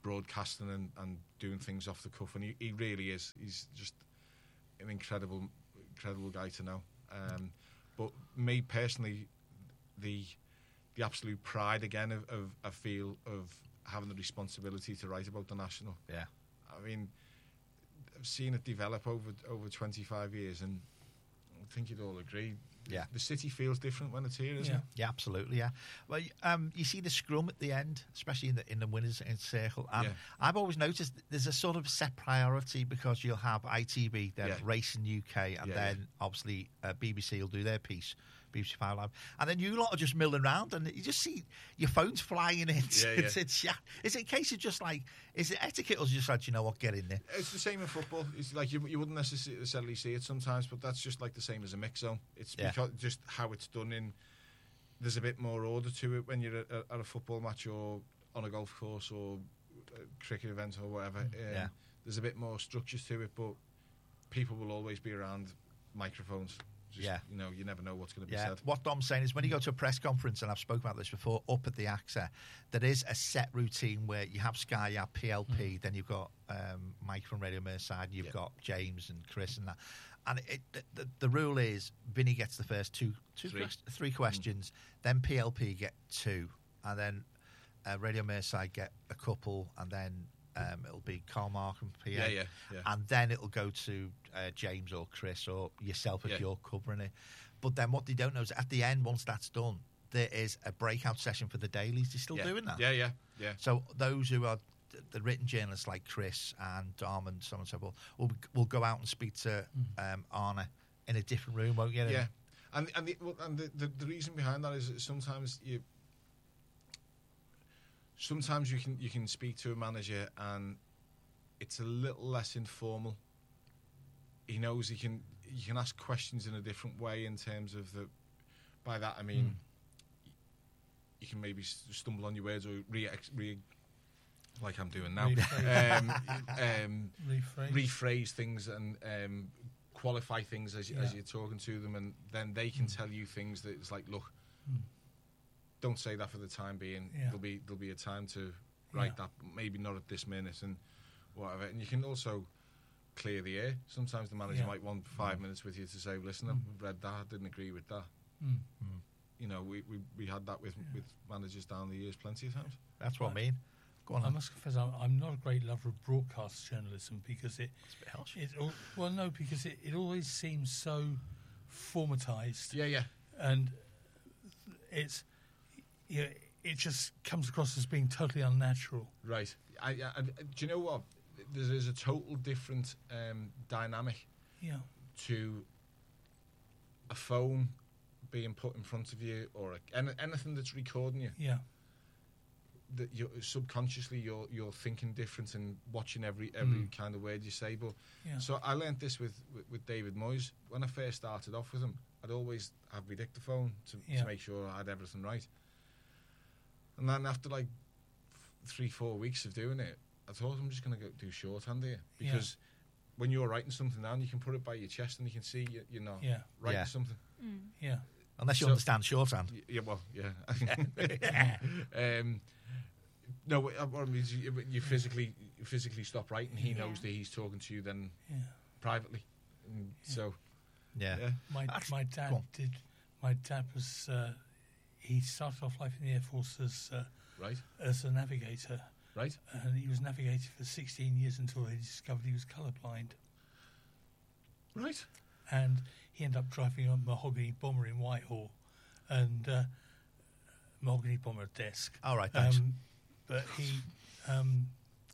[SPEAKER 1] broadcasting and, and doing things off the cuff, and he, he really is. He's just an incredible, incredible guy to know. Um, but me personally, the the absolute pride again of, of I feel of having the responsibility to write about the National.
[SPEAKER 2] Yeah.
[SPEAKER 1] I mean, I've seen it develop over over twenty-five years, and I think you'd all agree.
[SPEAKER 2] Yeah.
[SPEAKER 1] The city feels different when it's here, isn't
[SPEAKER 3] Yeah.
[SPEAKER 1] it?
[SPEAKER 2] Yeah, absolutely. Yeah. Well, um, you see the scrum at the end, especially in the in the winners' circle, and
[SPEAKER 1] Yeah.
[SPEAKER 2] I've always noticed there's a sort of set priority because you'll have I T V, then
[SPEAKER 1] Yeah.
[SPEAKER 2] Racing U K, and
[SPEAKER 1] Yeah,
[SPEAKER 2] then obviously uh, B B C will do their piece. B B C Five Live, and then you lot are just milling around, and you just see your phones flying in. It's,
[SPEAKER 1] Yeah, yeah.
[SPEAKER 2] it's, it's yeah. Is it a case of just like, is it etiquette, or is it just like, you know what, get in there?
[SPEAKER 1] It's the same in football. It's like you, you wouldn't necessarily see it sometimes, but that's just like the same as a mix zone. It's
[SPEAKER 2] Yeah.
[SPEAKER 1] because just how it's done in. There's a bit more order to it when you're at, at a football match or on a golf course or a cricket event or whatever. Um,
[SPEAKER 2] Yeah.
[SPEAKER 1] There's a bit more structures to it, but people will always be around microphones. Just,
[SPEAKER 2] Yeah.
[SPEAKER 1] You know, you never know what's going to be
[SPEAKER 2] Yeah,
[SPEAKER 1] said.
[SPEAKER 2] what Dom's saying is when you go to a press conference, and I've spoken about this before, up at the A X A, there is a set routine where you have Sky, you have P L P, then you've got um, Mike from Radio Merseyside, and you've
[SPEAKER 1] Yeah.
[SPEAKER 2] got James and Chris and that. And it, the, the, the rule is Vinny gets the first two, two
[SPEAKER 1] Three.
[SPEAKER 2] quest- three questions, then P L P get two, and then uh, Radio Merseyside get a couple, and then um, it'll be Carl Mark and P A.
[SPEAKER 1] Yeah, yeah, yeah.
[SPEAKER 2] And then it'll go to uh, James or Chris or yourself if
[SPEAKER 1] Yeah.
[SPEAKER 2] you're covering it. But then what they don't know is at the end, once that's done, there is a breakout session for the dailies. They're still
[SPEAKER 1] yeah.
[SPEAKER 2] doing that.
[SPEAKER 1] Yeah, yeah, yeah.
[SPEAKER 2] So those who are th- the written journalists like Chris and Dom and so on and so forth will, will go out and speak to um, Arna in a different room, won't you?
[SPEAKER 1] Yeah, and and the, well, and the, the the reason behind that is that sometimes you sometimes you can you can speak to a manager and it's a little less informal. He knows he can you can ask questions in a different way in terms of the. By that I mean, you can maybe s- stumble on your words or re, re like I'm doing now.
[SPEAKER 3] Rephrase.
[SPEAKER 1] um, um,
[SPEAKER 3] Rephrase.
[SPEAKER 1] rephrase things and um, qualify things as, you as
[SPEAKER 3] Yeah.
[SPEAKER 1] you're talking to them, and then they can tell you things that it's like, look,
[SPEAKER 3] Mm.
[SPEAKER 1] don't say that for the time being.
[SPEAKER 3] Yeah.
[SPEAKER 1] There'll be there'll be a time to write
[SPEAKER 3] Yeah.
[SPEAKER 1] that, maybe not at this minute and whatever. And you can also clear the air. Sometimes the manager
[SPEAKER 3] Yeah.
[SPEAKER 1] might want five minutes with you to say, listen,
[SPEAKER 3] Mm.
[SPEAKER 1] I've read that, I didn't agree with that.
[SPEAKER 3] Mm.
[SPEAKER 1] You know, we, we, we had that with with managers down the years plenty of times.
[SPEAKER 2] That's what I mean. Go on.
[SPEAKER 3] I
[SPEAKER 2] then.
[SPEAKER 3] must confess, I'm, I'm not a great lover of broadcast journalism because it,
[SPEAKER 2] It's a bit harsh.
[SPEAKER 3] it al- well, no, because it, it always seems so formatized,
[SPEAKER 1] Yeah, yeah.
[SPEAKER 3] and it's yeah, it just comes across as being totally unnatural.
[SPEAKER 1] Right. I, I, I, do you know what? There's, there's a total different um, dynamic
[SPEAKER 3] Yeah,
[SPEAKER 1] to a phone being put in front of you or a, any, anything that's recording you.
[SPEAKER 3] yeah,
[SPEAKER 1] That you're subconsciously you're you're thinking different and watching every every
[SPEAKER 3] Mm.
[SPEAKER 1] kind of word you say. But
[SPEAKER 3] yeah.
[SPEAKER 1] so I learnt this with, with with David Moyes when I first started off with him. I'd always have my dictaphone to,
[SPEAKER 3] Yeah.
[SPEAKER 1] to make sure I had everything right. And then after like f- three four weeks of doing it, I thought I'm just going to go do shorthand here
[SPEAKER 3] Yeah.
[SPEAKER 1] because when you're writing something down, you can put it by your chest and you can see you, you're not
[SPEAKER 3] Yeah.
[SPEAKER 1] writing
[SPEAKER 2] Yeah.
[SPEAKER 1] something.
[SPEAKER 3] Yeah,
[SPEAKER 2] Unless you
[SPEAKER 1] So-
[SPEAKER 2] understand shorthand.
[SPEAKER 1] Y- Yeah, well, yeah. um, no, what what I mean is you, you physically you physically stop writing. He
[SPEAKER 4] Yeah.
[SPEAKER 1] knows that he's talking to you then
[SPEAKER 3] yeah.
[SPEAKER 1] privately. And so,
[SPEAKER 2] Yeah.
[SPEAKER 1] yeah,
[SPEAKER 3] My
[SPEAKER 2] That's-
[SPEAKER 3] my
[SPEAKER 2] go
[SPEAKER 3] dad
[SPEAKER 2] on.
[SPEAKER 3] did. My dad was. Uh, he started off life in the Air Force as uh,
[SPEAKER 1] right,
[SPEAKER 3] as a navigator,
[SPEAKER 1] right,
[SPEAKER 3] and he was navigating for sixteen years until they discovered he was colourblind.
[SPEAKER 1] right.
[SPEAKER 3] And he ended up driving a mahogany bomber in Whitehall, and uh, mahogany bomber desk.
[SPEAKER 2] All right, thanks.
[SPEAKER 3] Um, but he um,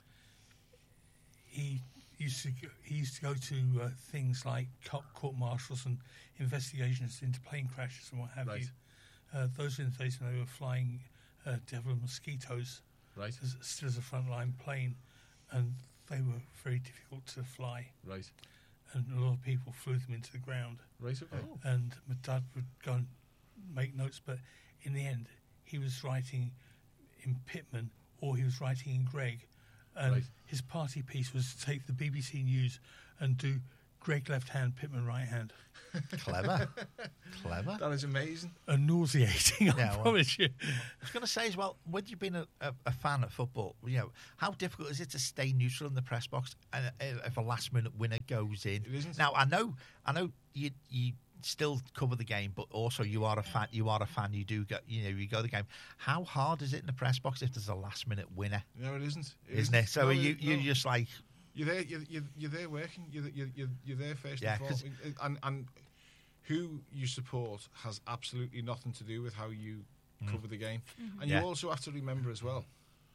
[SPEAKER 3] he used to go, he used to go to uh, things like court, court martials and investigations into plane crashes and what have
[SPEAKER 1] Right.
[SPEAKER 3] you. Uh, those were in the days when they were flying uh, Devil mosquitoes
[SPEAKER 1] Right,
[SPEAKER 3] as, still as a frontline plane, and they were very difficult to fly.
[SPEAKER 1] right,
[SPEAKER 3] And a lot of people flew them into the ground.
[SPEAKER 1] right. Okay.
[SPEAKER 2] Oh.
[SPEAKER 3] And my dad would go and make notes, but in the end, he was writing in Pitman or he was writing in Greg, and
[SPEAKER 1] Right.
[SPEAKER 3] his party piece was to take the B B C News and do Greg left hand, Pittman right hand.
[SPEAKER 2] Clever. Clever.
[SPEAKER 1] That is amazing.
[SPEAKER 3] A nauseating, I
[SPEAKER 2] Yeah, well-
[SPEAKER 3] promise you.
[SPEAKER 2] I was going to say as well, when you've been a, a, a fan of football, you know, how difficult is it to stay neutral in the press box uh, if a last minute winner goes in?
[SPEAKER 1] It isn't.
[SPEAKER 2] Now, I know, I know you you still cover the game, but also you are a fan. You are a fan. You do go, you know, you go to the game. How hard is it in the press box if there's a last minute winner?
[SPEAKER 1] No, it isn't. It
[SPEAKER 2] Isn't it? So
[SPEAKER 1] No,
[SPEAKER 2] you
[SPEAKER 1] it-
[SPEAKER 2] you
[SPEAKER 1] no.
[SPEAKER 2] just like
[SPEAKER 1] You're there. You're, you're, you're there working. You're, you're, you're, you're there first
[SPEAKER 2] Yeah,
[SPEAKER 1] and
[SPEAKER 2] 'cause-
[SPEAKER 1] foremost. And, and who you support has absolutely nothing to do with how you cover the game. And
[SPEAKER 2] Yeah.
[SPEAKER 1] you also have to remember as well,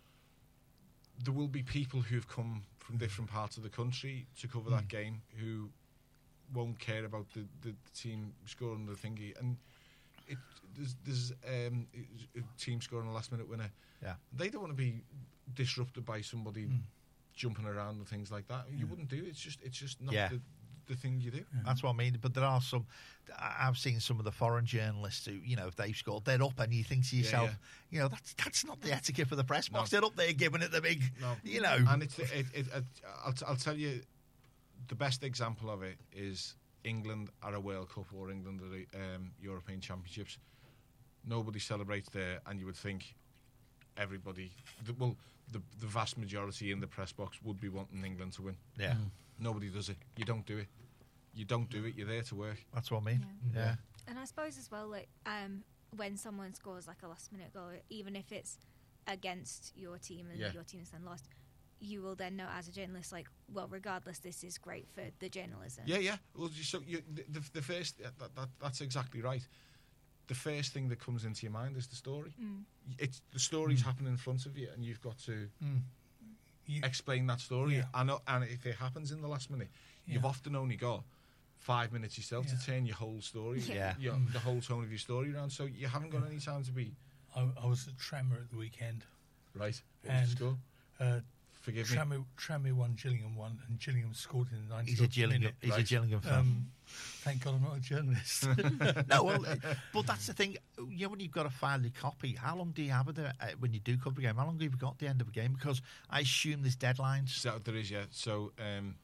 [SPEAKER 1] there will be people who've come from different parts of the country to cover that game who won't care about the, the team scoring the thingy. And it, there's, there's um, a team scoring a last minute winner.
[SPEAKER 2] yeah.
[SPEAKER 1] They don't want to be disrupted by somebody jumping around and things like that. You wouldn't do it. It's just it's just not
[SPEAKER 2] Yeah.
[SPEAKER 1] the, the thing you do.
[SPEAKER 2] That's what I mean. But there are some. I- I've seen some of the foreign journalists who, you know, if they've scored, they're up, and you think to yourself,
[SPEAKER 1] yeah.
[SPEAKER 2] you know, that's that's not the etiquette for the press box.
[SPEAKER 1] No.
[SPEAKER 2] They're up there giving it the big,
[SPEAKER 1] No.
[SPEAKER 2] you know.
[SPEAKER 1] And it's it, it, it, I'll, t- I'll tell you, the best example of it is England at a World Cup or England at the um, European Championships. Nobody celebrates there, and you would think everybody, the, well, the, the vast majority in the press box would be wanting England to win.
[SPEAKER 2] Yeah,
[SPEAKER 1] Nobody does it. You don't do it. You don't do it. You're there to work.
[SPEAKER 2] that's what I mean.
[SPEAKER 4] Yeah.
[SPEAKER 2] Yeah,
[SPEAKER 4] And I suppose as well, like um, when someone scores like a last minute goal, even if it's against your team and
[SPEAKER 1] Yeah.
[SPEAKER 4] your team has then lost, you will then know as a journalist, like, well, regardless, this is great for the journalism.
[SPEAKER 1] Yeah, yeah. Well, you- so you, the, the, the first that, that, that's exactly right. The first thing that comes into your mind is the story.
[SPEAKER 4] Mm.
[SPEAKER 1] It's the story's happening in front of you, and you've got to
[SPEAKER 3] Mm. You,
[SPEAKER 1] explain that story.
[SPEAKER 3] Yeah.
[SPEAKER 1] And, and if it happens in the last minute, you've
[SPEAKER 3] Yeah.
[SPEAKER 1] often only got five minutes yourself
[SPEAKER 3] Yeah.
[SPEAKER 1] to turn your whole story,
[SPEAKER 2] Yeah.
[SPEAKER 1] your,
[SPEAKER 3] Mm.
[SPEAKER 1] the whole tone of your story around. So you haven't got any time to be
[SPEAKER 3] I, I was at Tranmere at the weekend.
[SPEAKER 1] right. What was
[SPEAKER 3] And-
[SPEAKER 1] the score?
[SPEAKER 3] Uh,
[SPEAKER 1] Forgive me.
[SPEAKER 3] Tranmere, Tranmere won, Gillingham won, and Gillingham scored in the
[SPEAKER 2] he's a
[SPEAKER 3] ninetieth
[SPEAKER 2] Gillingham.
[SPEAKER 3] minute.
[SPEAKER 2] He's
[SPEAKER 1] Right.
[SPEAKER 2] a Gillingham fan.
[SPEAKER 3] Um, thank God I'm not a journalist.
[SPEAKER 2] no, well, uh, but that's the thing. You know, when you've got to file your copy, how long do you have it uh, when you do cover a game? How long have you got at the end of a game? Because I assume there's deadlines.
[SPEAKER 1] So there is, yeah. So um,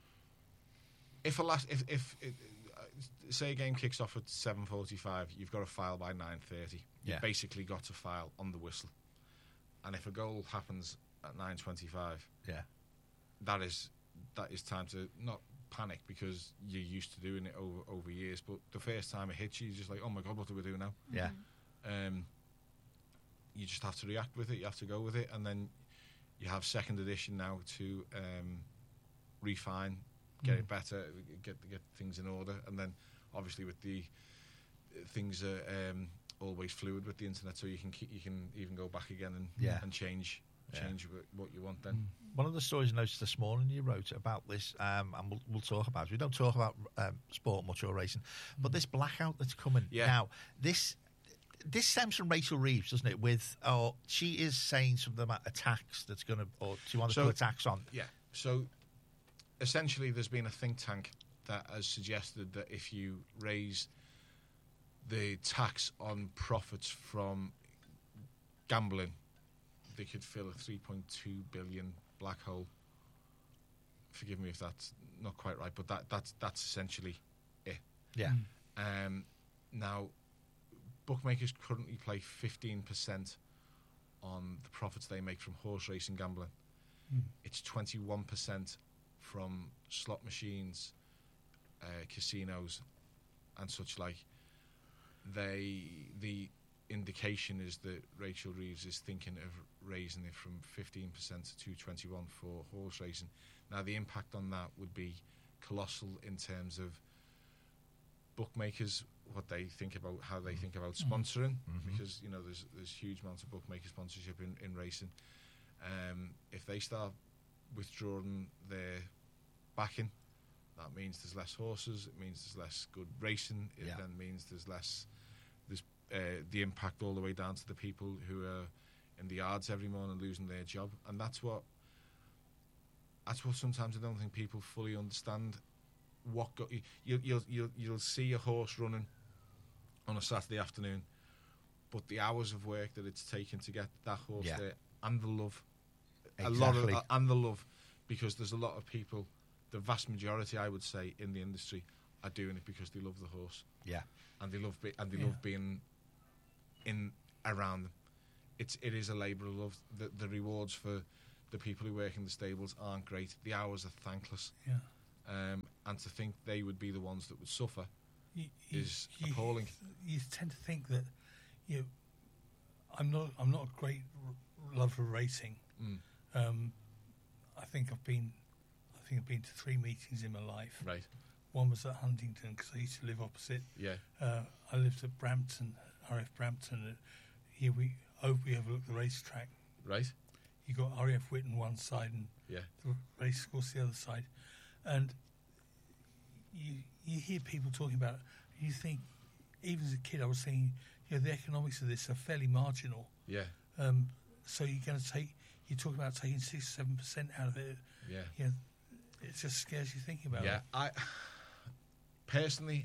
[SPEAKER 1] if a last, if if it, uh, say a game kicks off at seven forty-five, you've got to file by nine thirty.
[SPEAKER 2] Yeah.
[SPEAKER 1] You've basically got to file on the whistle. And if a goal happens at nine twenty-five,
[SPEAKER 2] Yeah,
[SPEAKER 1] that is that is time to not panic because you're used to doing it over over years. But the first time it hits you, you're just like, oh my god, what do we do now?
[SPEAKER 2] yeah,
[SPEAKER 1] Um, you just have to react with it. You have to go with it, and then you have second edition now to um, refine, get it better, get get things in order, and then obviously with the uh, things are um, always fluid with the internet, so you can keep, you can even go back again and
[SPEAKER 2] Yeah.
[SPEAKER 1] and change
[SPEAKER 2] Yeah.
[SPEAKER 1] change wh- what you want then.
[SPEAKER 2] One of the stories I noticed this morning you wrote about this, um, and we'll, we'll talk about it. We don't talk about um, sport much or racing, but this blackout that's coming
[SPEAKER 1] Yeah.
[SPEAKER 2] now. This this stems from Rachel Reeves, doesn't it? With oh, she is saying something about a tax that's going to, or she wants to
[SPEAKER 1] So-
[SPEAKER 2] put a tax on.
[SPEAKER 1] Yeah. So essentially, there's been a think tank that has suggested that if you raise the tax on profits from gambling, they could fill a three point two billion black hole. Forgive me if that's not quite right, but that that's that's essentially it.
[SPEAKER 2] Yeah,
[SPEAKER 1] Um, now, bookmakers currently play fifteen percent on the profits they make from horse racing gambling.
[SPEAKER 3] Mm.
[SPEAKER 1] It's twenty-one percent from slot machines, uh, casinos, and such like. They the indication is that Rachel Reeves is thinking of raising it from fifteen percent to twenty-one for horse racing. Now, the impact on that would be colossal in terms of bookmakers, what they think about, how they think about sponsoring, because you know there's there's huge amounts of bookmaker sponsorship in, in racing. Um, if they start withdrawing their backing, that means there's less horses. It means there's less good racing. It
[SPEAKER 2] Yeah.
[SPEAKER 1] then means there's less there's uh, the impact all the way down to the people who are in the yards every morning losing their job, and that's what that's what sometimes I don't think people fully understand. What got you? You'll you'll you'll, you'll see a horse running on a Saturday afternoon, but the hours of work that it's taken to get that horse
[SPEAKER 2] Yeah.
[SPEAKER 1] there, and the love, a lot
[SPEAKER 2] Exactly.
[SPEAKER 1] of uh, and the love, because there's a lot of people the vast majority, I would say, in the industry are doing it because they love the horse.
[SPEAKER 2] Yeah.
[SPEAKER 1] And they love be- and they
[SPEAKER 3] Yeah.
[SPEAKER 1] love being in around them. It's it is a labour of love. The, the rewards for the people who work in the stables aren't great. The hours are thankless.
[SPEAKER 3] Yeah.
[SPEAKER 1] Um, and to think they would be the ones that would suffer
[SPEAKER 3] You, you,
[SPEAKER 1] is
[SPEAKER 3] you,
[SPEAKER 1] appalling.
[SPEAKER 3] You tend to think that you. Know, I'm not. I'm not a great r- lover of racing.
[SPEAKER 1] Mm.
[SPEAKER 3] Um, I think I've been. I think I've been to three meetings in my life.
[SPEAKER 1] Right.
[SPEAKER 3] One was at Huntington because I used to live opposite.
[SPEAKER 1] Yeah.
[SPEAKER 3] Uh, I lived at Brampton, R F Brampton. And here we over we overlook the racetrack.
[SPEAKER 1] Right.
[SPEAKER 3] You got R A F Whitton one side and
[SPEAKER 1] Yeah.
[SPEAKER 3] the race course the other side, and you you hear people talking about it. And you think, even as a kid, I was thinking, you know, the economics of this are fairly marginal.
[SPEAKER 1] Yeah.
[SPEAKER 3] Um, so you're going to take. You talk about taking six, seven percent out of it.
[SPEAKER 1] Yeah.
[SPEAKER 3] You know, it just scares you thinking about
[SPEAKER 1] Yeah.
[SPEAKER 3] it.
[SPEAKER 1] I personally,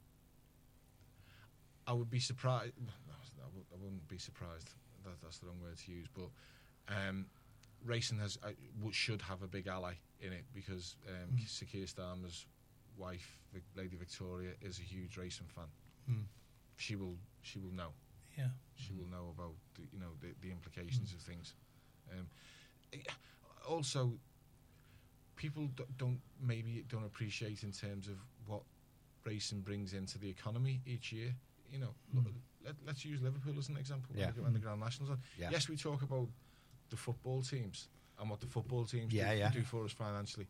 [SPEAKER 1] I would be surprised. No, I wou- I wouldn't be surprised. That, that's the wrong word to use. But um, racing has uh, w- should have a big ally in it because um,
[SPEAKER 3] Mm.
[SPEAKER 1] Sir Keir Starmer's wife, Vic- Lady Victoria, is a huge racing fan.
[SPEAKER 3] Mm.
[SPEAKER 1] She will. She will know.
[SPEAKER 3] Yeah.
[SPEAKER 1] She will know about the, you know the, the implications of things. Um, eh, also, people d- don't maybe don't appreciate in terms of what racing brings into the economy each year. You know,
[SPEAKER 3] Mm.
[SPEAKER 1] look, let, let's use Liverpool as an example.
[SPEAKER 2] Yeah.
[SPEAKER 1] When, the, when the Grand Nationals on.
[SPEAKER 2] Yeah.
[SPEAKER 1] Yes, we talk about the football teams and what the football teams
[SPEAKER 2] Yeah,
[SPEAKER 1] do,
[SPEAKER 2] yeah.
[SPEAKER 1] do for us financially.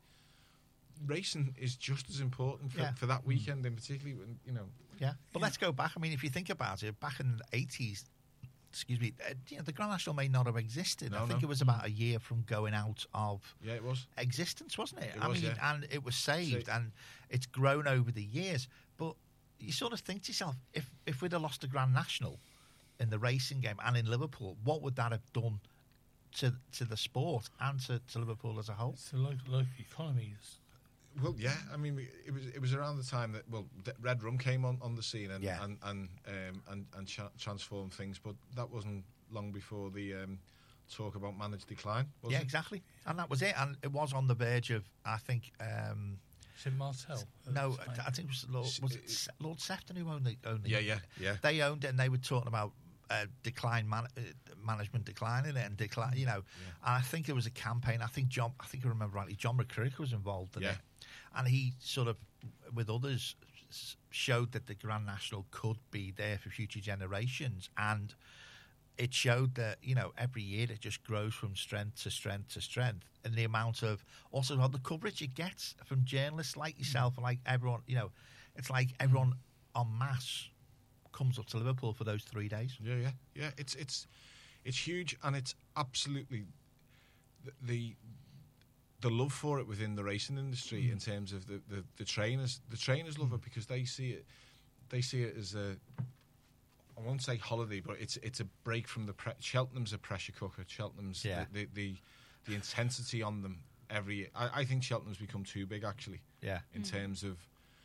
[SPEAKER 1] Racing is just as important for,
[SPEAKER 2] Yeah.
[SPEAKER 1] for that weekend, and particularly when you know.
[SPEAKER 2] Yeah, but
[SPEAKER 3] Yeah.
[SPEAKER 2] let's go back. I mean, if you think about it, back in the eighties, excuse me, uh, you know, the Grand National may not have existed.
[SPEAKER 1] No,
[SPEAKER 2] I think
[SPEAKER 1] no.
[SPEAKER 2] it was about a year from going out of
[SPEAKER 1] Yeah, it was.
[SPEAKER 2] existence, wasn't it?
[SPEAKER 1] It
[SPEAKER 2] I
[SPEAKER 1] was,
[SPEAKER 2] mean,
[SPEAKER 1] yeah.
[SPEAKER 2] and it was saved,
[SPEAKER 1] Sa-
[SPEAKER 2] and it's grown over the years. But you sort of think to yourself, if if we'd have lost the Grand National in the racing game and in Liverpool, what would that have done to to the sport and to, to Liverpool as a whole?
[SPEAKER 3] It's the local, local economy. It's,
[SPEAKER 1] Well, yeah. I mean, we- it was it was around the time that well, D- Red Rum came on, on the scene and
[SPEAKER 2] Yeah.
[SPEAKER 1] and and um, and, and cha- transformed things, but that wasn't long before the um, talk about managed decline. Was
[SPEAKER 2] Yeah,
[SPEAKER 1] it?
[SPEAKER 2] exactly. And that was it. And it was on the verge of, I think. Um,
[SPEAKER 3] is it Martel? at
[SPEAKER 2] No,
[SPEAKER 3] the time?
[SPEAKER 2] I think it was Lord,
[SPEAKER 1] S-
[SPEAKER 2] was
[SPEAKER 1] uh,
[SPEAKER 2] it Se- Lord Sefton who owned the, owned the
[SPEAKER 1] Yeah, yeah, yeah.
[SPEAKER 2] They owned it, and they were talking about uh, decline man, uh, management declining it and decline. You know, and I think there was a campaign. I think John. I think I remember rightly. John McCrick was involved in
[SPEAKER 1] Yeah.
[SPEAKER 2] it, and he sort of, with others, s- showed that the Grand National could be there for future generations, and it showed that, you know, every year it just grows from strength to strength to strength, and the amount of also the coverage it gets from journalists like yourself and like everyone. You know, it's like everyone en masse comes up to Liverpool for those three days.
[SPEAKER 1] Yeah, yeah, yeah. It's it's it's huge, and it's absolutely the the, the love for it within the racing industry
[SPEAKER 3] Mm.
[SPEAKER 1] in terms of the, the, the trainers. The trainers love it because they see it. They see it as a. I won't say holiday, but it's it's a break from the pre- Cheltenham's a pressure cooker. Cheltenham's
[SPEAKER 2] Yeah.
[SPEAKER 1] the, the the the intensity on them every year. I, I think Cheltenham's become too big actually
[SPEAKER 2] Yeah,
[SPEAKER 1] in terms of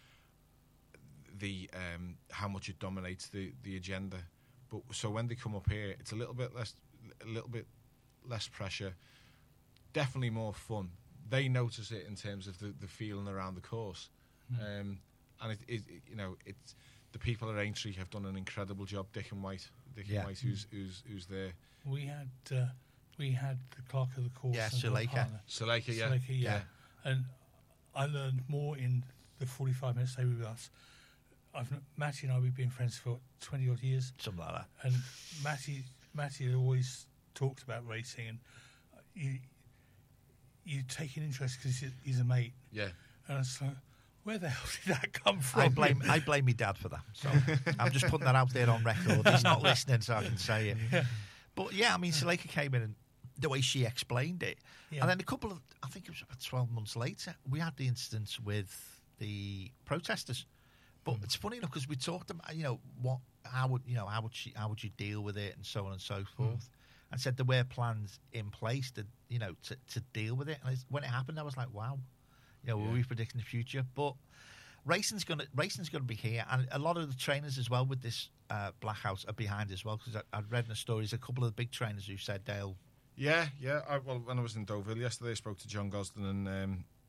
[SPEAKER 1] the um, how much it dominates the, the agenda. But so when they come up here, it's a little bit less, a little bit less pressure. Definitely more fun. They notice it in terms of the, the feeling around the course, um, and it, it, it you know it's the people at Aintree have done an incredible job. Dick and White, Dick
[SPEAKER 2] Yeah.
[SPEAKER 1] and White, who's who's who's there.
[SPEAKER 3] We had uh, we had the clerk of the course.
[SPEAKER 2] Yeah,
[SPEAKER 3] and her
[SPEAKER 2] Suleika.
[SPEAKER 3] partner.
[SPEAKER 1] Suleika, yeah,
[SPEAKER 3] Suleika, yeah. And I learned more in the forty-five minutes they were with us. I've kn- Matty and I, we've been friends for twenty odd years,
[SPEAKER 2] something like that.
[SPEAKER 3] and Matty Matty had always talked about racing, and you you take an interest because he's, he's a mate,
[SPEAKER 1] yeah.
[SPEAKER 3] and I was like, where the hell did that come from?
[SPEAKER 2] I blame I blame my dad for that. So I'm just putting that out there on record. He's not listening, so I can say it.
[SPEAKER 3] Yeah.
[SPEAKER 2] But yeah, I mean, Suleika came in and the way she explained it,
[SPEAKER 3] Yeah.
[SPEAKER 2] and then a couple of, I think it was about twelve months later, we had the incident with the protesters. But
[SPEAKER 3] Mm.
[SPEAKER 2] it's funny enough because we talked about, you know, what, how would you know, how would she, how would you deal with it, and so on and so forth, and said there were plans in place to, you know, to, to deal with it. And it's, when it happened, I was like, wow, you know,
[SPEAKER 1] Yeah.
[SPEAKER 2] were we predicting the future? But racing's gonna racing's gonna be here, and a lot of the trainers as well with this uh, Blackhouse are behind as well, because I'd read in the stories a couple of the big trainers who said they'll.
[SPEAKER 1] Yeah, yeah. I, well, when I was in Deauville yesterday, I spoke to John Gosden and um,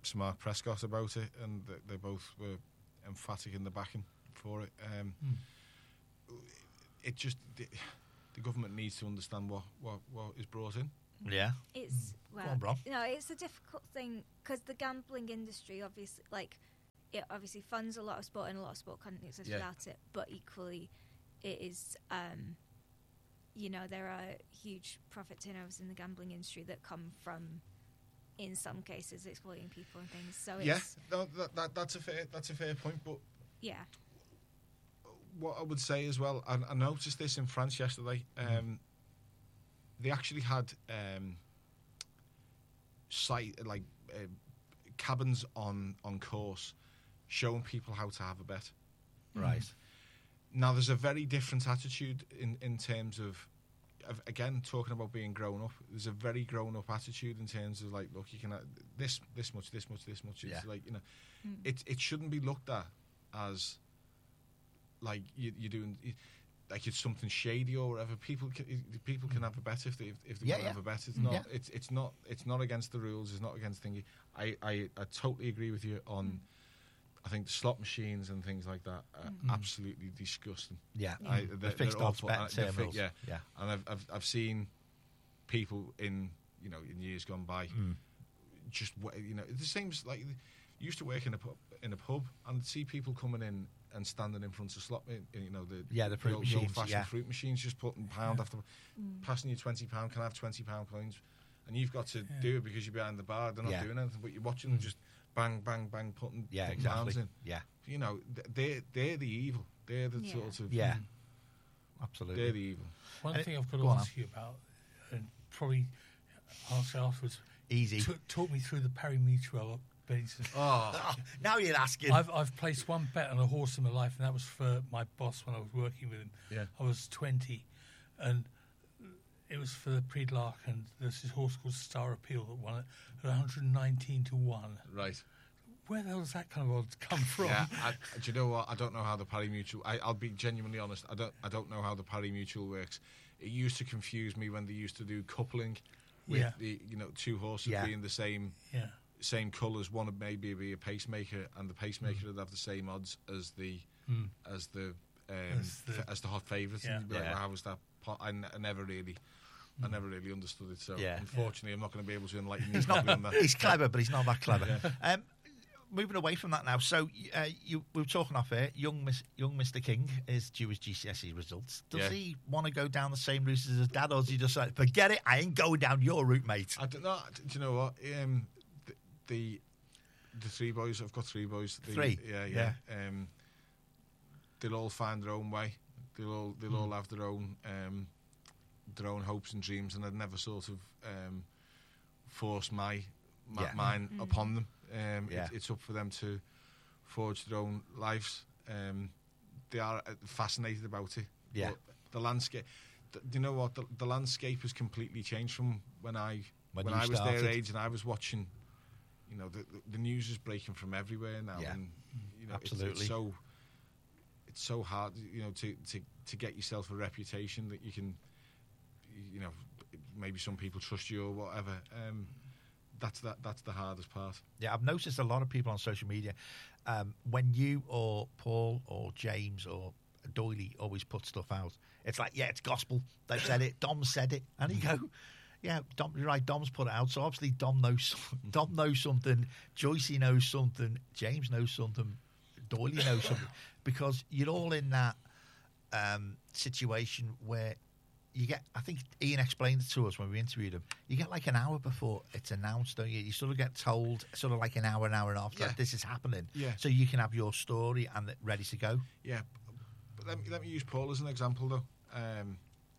[SPEAKER 1] Smart Prescott about it, and th- they both were emphatic in the backing for it. Um,
[SPEAKER 2] Mm.
[SPEAKER 1] It just the, the government needs to understand what, what, what is brought in.
[SPEAKER 2] Yeah.
[SPEAKER 4] It's
[SPEAKER 2] Go
[SPEAKER 4] well,
[SPEAKER 2] on, Bron.
[SPEAKER 4] no, it's a difficult thing because the gambling industry, obviously, like it obviously funds a lot of sport and a lot of sport content exists
[SPEAKER 1] Yeah.
[SPEAKER 4] without it. But equally, it is, um, you know, there are huge profit turnovers in the gambling industry that come from, in some cases, exploiting people and things. So it's,
[SPEAKER 1] Yeah, no, that, that that's a fair that's a fair point. But
[SPEAKER 4] yeah,
[SPEAKER 1] what I would say as well, I, I noticed this in France yesterday. Um, they actually had um, site like uh, cabins on on course showing people how to have a bet.
[SPEAKER 2] Right.
[SPEAKER 1] Now, there's a very different attitude in, in terms of, of, again, talking about being grown up. There's a very grown up attitude in terms of like, look, you can have this, this much, this much, this much. It's
[SPEAKER 2] Yeah.
[SPEAKER 1] like, you know,
[SPEAKER 4] Mm.
[SPEAKER 1] it it shouldn't be looked at as like you, you're doing, like it's something shady or whatever. People can, people can have a bet if they if, if they
[SPEAKER 2] Yeah,
[SPEAKER 1] want to
[SPEAKER 2] yeah.
[SPEAKER 1] have a bet. It's
[SPEAKER 2] Mm.
[SPEAKER 1] not
[SPEAKER 2] Yeah.
[SPEAKER 1] it's it's not it's not against the rules. It's not against thingy. I, I, I totally agree with you on. I think the slot machines and things like that are
[SPEAKER 2] Mm.
[SPEAKER 1] absolutely disgusting.
[SPEAKER 2] Yeah.
[SPEAKER 1] I,
[SPEAKER 2] the
[SPEAKER 1] they're-
[SPEAKER 2] fixed
[SPEAKER 1] they're
[SPEAKER 2] odds
[SPEAKER 1] awful,
[SPEAKER 2] bet
[SPEAKER 1] and they're fi-
[SPEAKER 2] terminals.
[SPEAKER 1] yeah,
[SPEAKER 2] Yeah.
[SPEAKER 1] and I've, I've I've seen people in you know in years gone by
[SPEAKER 2] Mm.
[SPEAKER 1] just wa- you know the same as like you used to work in a pub, in a pub and I'd see people coming in and standing in front of slot ma- you know the
[SPEAKER 2] Yeah, the fruit
[SPEAKER 1] old,
[SPEAKER 2] machines,
[SPEAKER 1] old-fashioned
[SPEAKER 2] yeah.
[SPEAKER 1] fruit machines, just putting pound after
[SPEAKER 4] Mm.
[SPEAKER 1] passing you twenty pound. Can I have twenty pound coins? And you've got to
[SPEAKER 3] Yeah.
[SPEAKER 1] do it because you're behind the bar. They're not
[SPEAKER 2] Yeah.
[SPEAKER 1] doing anything, but you're watching them just bang, bang, bang, putting,
[SPEAKER 2] Yeah,
[SPEAKER 1] putting
[SPEAKER 2] exactly.
[SPEAKER 1] pounds in.
[SPEAKER 2] Yeah.
[SPEAKER 1] You know, th- they're they're the evil. They're the
[SPEAKER 4] Yeah.
[SPEAKER 1] sort of
[SPEAKER 2] Yeah.
[SPEAKER 1] they're
[SPEAKER 2] Absolutely.
[SPEAKER 1] the evil.
[SPEAKER 3] One
[SPEAKER 2] Uh,
[SPEAKER 3] thing I've got
[SPEAKER 2] go
[SPEAKER 3] to
[SPEAKER 2] on,
[SPEAKER 3] ask you about, and probably answer afterwards,
[SPEAKER 2] Easy.
[SPEAKER 3] t- talk me through the pari-mutuel basis.
[SPEAKER 1] Oh,
[SPEAKER 2] Now you're asking.
[SPEAKER 3] I've I've placed one bet on a horse in my life, and that was for my boss when I was working with him.
[SPEAKER 1] yeah.
[SPEAKER 3] I was twenty, and it was for the Prix de l'Arc, and there's this horse called Star Appeal that won it at one hundred nineteen to one.
[SPEAKER 1] Right.
[SPEAKER 3] Where the hell does that kind of odds come from?
[SPEAKER 1] Yeah. I, do you know what? I don't know how the pari mutual. I, I'll be genuinely honest. I don't. I don't know how the pari mutual works. It used to confuse me when they used to do coupling with
[SPEAKER 3] Yeah.
[SPEAKER 1] the you know two horses
[SPEAKER 2] Yeah.
[SPEAKER 1] being the same
[SPEAKER 3] Yeah.
[SPEAKER 1] same colours. One would maybe be a pacemaker, and the pacemaker would have the same odds as the
[SPEAKER 3] Mm.
[SPEAKER 1] as the um,
[SPEAKER 3] As the-
[SPEAKER 1] f- as the hot favourites.
[SPEAKER 3] Yeah.
[SPEAKER 1] And you'd be like,
[SPEAKER 2] Yeah.
[SPEAKER 1] well, how was that? Po-? I, n- I never really. I never really understood it. So
[SPEAKER 2] Yeah.
[SPEAKER 1] unfortunately, I'm not going to be able to enlighten you
[SPEAKER 2] He's not.
[SPEAKER 1] on that.
[SPEAKER 2] He's clever, but he's not that clever. Um, moving away from that now. So uh, you, we were talking off here. Young Miss, young Mister King is due his G C S E results. Does
[SPEAKER 1] Yeah.
[SPEAKER 2] he want to go down the same route as his dad, or does he just like, forget it? I ain't going down your route, mate.
[SPEAKER 1] I don't know. Do you know what? Um, the, the the three boys. I've got three boys. The,
[SPEAKER 2] Three?
[SPEAKER 1] Yeah, yeah. Um, they'll all find their own way. They'll all they'll all have their own um, their own hopes and dreams, and I'd never sort of um, force my, my
[SPEAKER 2] Yeah.
[SPEAKER 1] mine
[SPEAKER 4] Mm.
[SPEAKER 1] upon them. Um,
[SPEAKER 2] Yeah.
[SPEAKER 1] it, it's up for them to forge their own lives. Um, they are uh, fascinated about it.
[SPEAKER 2] Yeah.
[SPEAKER 1] But the landscape. th- Do you know what? The, the landscape has completely changed from when I
[SPEAKER 2] When
[SPEAKER 1] when,
[SPEAKER 2] you
[SPEAKER 1] I was
[SPEAKER 2] started.
[SPEAKER 1] their age and I was watching. You know, the the, the news is breaking from everywhere now,
[SPEAKER 2] Yeah.
[SPEAKER 1] and you know, it's-
[SPEAKER 2] Absolutely.
[SPEAKER 1] It's, so it's so hard, you know, to, to to get yourself a reputation that you can, you know, maybe some people trust you or whatever. Um, that's that that's the hardest part.
[SPEAKER 2] Yeah, I've noticed a lot of people on social media um, when you or Paul or James or Doyley always put stuff out. It's like, yeah, it's gospel. They've said it. Dom said it, and you go, yeah, Dom, you're right. Dom's put it out, so obviously Dom knows. Dom knows something. Joycey knows something. James knows something. Doyley knows something, because you're all in that um, situation where you get. I think Ian explained it to us when we interviewed him. You get like an hour before it's announced, don't you? You sort of get told, sort of like an hour, an hour and a half,
[SPEAKER 1] Yeah.
[SPEAKER 2] that this is happening.
[SPEAKER 1] Yeah.
[SPEAKER 2] So you can have your story and it ready to go.
[SPEAKER 1] Yeah, but let me let me use Paul as an example though. Um,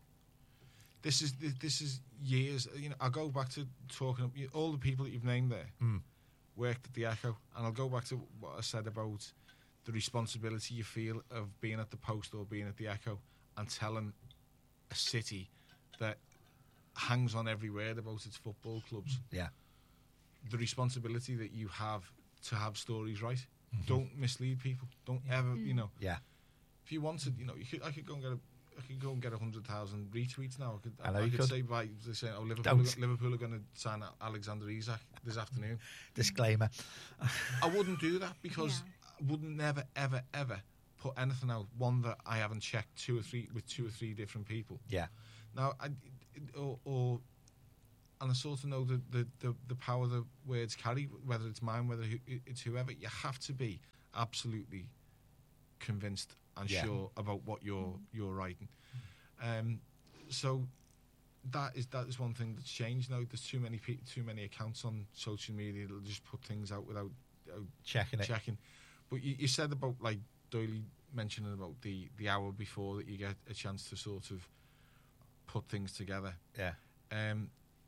[SPEAKER 1] this is this, this is years. You know, I'll go back to talking you know, all the people that you've named there
[SPEAKER 2] Mm.
[SPEAKER 1] worked at the Echo, and I'll go back to what I said about the responsibility you feel of being at the Post or being at the Echo and telling a city that hangs on every word about its football clubs.
[SPEAKER 2] Yeah.
[SPEAKER 1] The responsibility that you have to have stories right. Don't mislead people. Don't ever, you know.
[SPEAKER 2] Yeah.
[SPEAKER 1] If you wanted, you know, you could. I could go and get a, I could go and get a hundred thousand retweets now. I could,
[SPEAKER 2] I know
[SPEAKER 1] I
[SPEAKER 2] you
[SPEAKER 1] could,
[SPEAKER 2] could.
[SPEAKER 1] say by they're saying, "Oh, Liverpool,
[SPEAKER 2] Don't.
[SPEAKER 1] are, Liverpool are going to sign Alexander Isak this afternoon."
[SPEAKER 2] Disclaimer.
[SPEAKER 1] I wouldn't do that because
[SPEAKER 4] Yeah.
[SPEAKER 1] I would never, ever, ever put anything out. One that I haven't checked two or three with two or three different people.
[SPEAKER 2] Yeah.
[SPEAKER 1] Now, I, or, or and I sort of know the, the, the, the power the words carry, whether it's mine, whether it's whoever. You have to be absolutely convinced and
[SPEAKER 2] Yeah.
[SPEAKER 1] sure about what you're you're writing. Um, so that is that is one thing that's changed now. There's too many pe- too many accounts on social media that'll just put things out without, without
[SPEAKER 2] Checking it.
[SPEAKER 1] checking. But you, you said about like Doyley mentioning about the, the hour before that you get a chance to sort of put things together.
[SPEAKER 2] Yeah.
[SPEAKER 1] Um,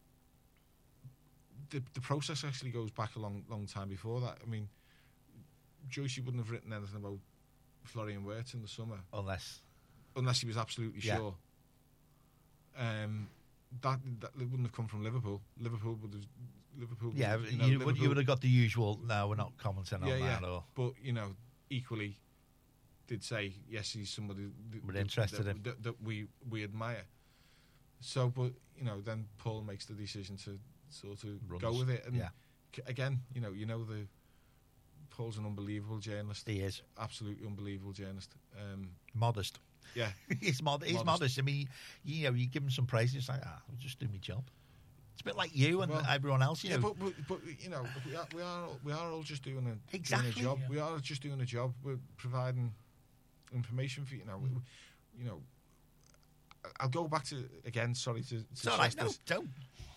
[SPEAKER 1] the the process actually goes back a long long time before that. I mean, Joyce wouldn't have written anything about Florian Wirtz in the summer
[SPEAKER 2] Unless.
[SPEAKER 1] unless he was absolutely
[SPEAKER 2] Yeah.
[SPEAKER 1] sure. Um, that that wouldn't have come from Liverpool. Liverpool would have. Liverpool. would
[SPEAKER 2] Yeah,
[SPEAKER 1] have,
[SPEAKER 2] you,
[SPEAKER 1] know,
[SPEAKER 2] would, you
[SPEAKER 1] Liverpool-
[SPEAKER 2] would have got the usual, no, we're not commenting on
[SPEAKER 1] Yeah,
[SPEAKER 2] that.
[SPEAKER 1] yeah.
[SPEAKER 2] Or,
[SPEAKER 1] But you know, equally, did say yes, he's somebody that,
[SPEAKER 2] We're
[SPEAKER 1] that-
[SPEAKER 2] interested
[SPEAKER 1] that,
[SPEAKER 2] in.
[SPEAKER 1] that, that we we admire. So, but you know, then Paul makes the decision to sort of
[SPEAKER 2] Runs.
[SPEAKER 1] go with it, and
[SPEAKER 2] Yeah.
[SPEAKER 1] c- again, you know, you know the Paul's an unbelievable journalist,
[SPEAKER 2] he is.
[SPEAKER 1] absolutely unbelievable journalist. Um,
[SPEAKER 2] Modest.
[SPEAKER 1] yeah,
[SPEAKER 2] he's, mod- he's modest.
[SPEAKER 1] Modest.
[SPEAKER 2] I mean, you know, you give him some praise, it's like, ah, I'll just do my job. It's a bit like you and
[SPEAKER 1] Well,
[SPEAKER 2] everyone else, you
[SPEAKER 1] yeah,
[SPEAKER 2] know.
[SPEAKER 1] but, but but you know, we are we are we are all just doing a
[SPEAKER 2] Exactly.
[SPEAKER 1] doing a job.
[SPEAKER 3] Yeah.
[SPEAKER 1] We are just doing a job. We're providing information for you know. We,
[SPEAKER 2] Mm.
[SPEAKER 1] you know, I'll go back to again. Sorry to, to
[SPEAKER 2] It's all right,
[SPEAKER 1] stress
[SPEAKER 2] no,
[SPEAKER 1] this.
[SPEAKER 2] don't.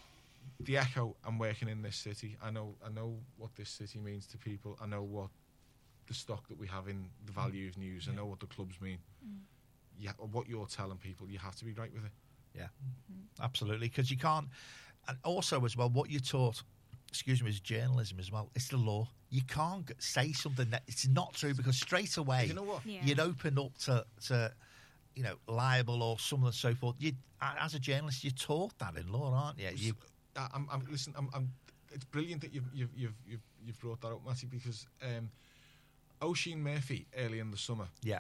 [SPEAKER 1] The Echo. I'm working in this city. I know. I know what this city means to people. I know what the stock that we have in the value of news. I know what the clubs mean.
[SPEAKER 4] Mm.
[SPEAKER 1] Yeah, what you're telling people, you have to be right with it.
[SPEAKER 2] Yeah, absolutely. Because you can't, and also as well, what you're taught, excuse me, is journalism as well. It's the law. You can't g- say something that it's not true because straight away
[SPEAKER 1] You know what?
[SPEAKER 4] Yeah.
[SPEAKER 2] you'd open up to, to, you know, libel or so on and so forth. You, as a journalist, you're taught that in law, aren't you? you
[SPEAKER 1] I- I'm, I'm listen. I'm, I'm. It's brilliant that you've you've you've you've, you've brought that up, Matty, because um, Oisin Murphy early in the summer,
[SPEAKER 2] yeah,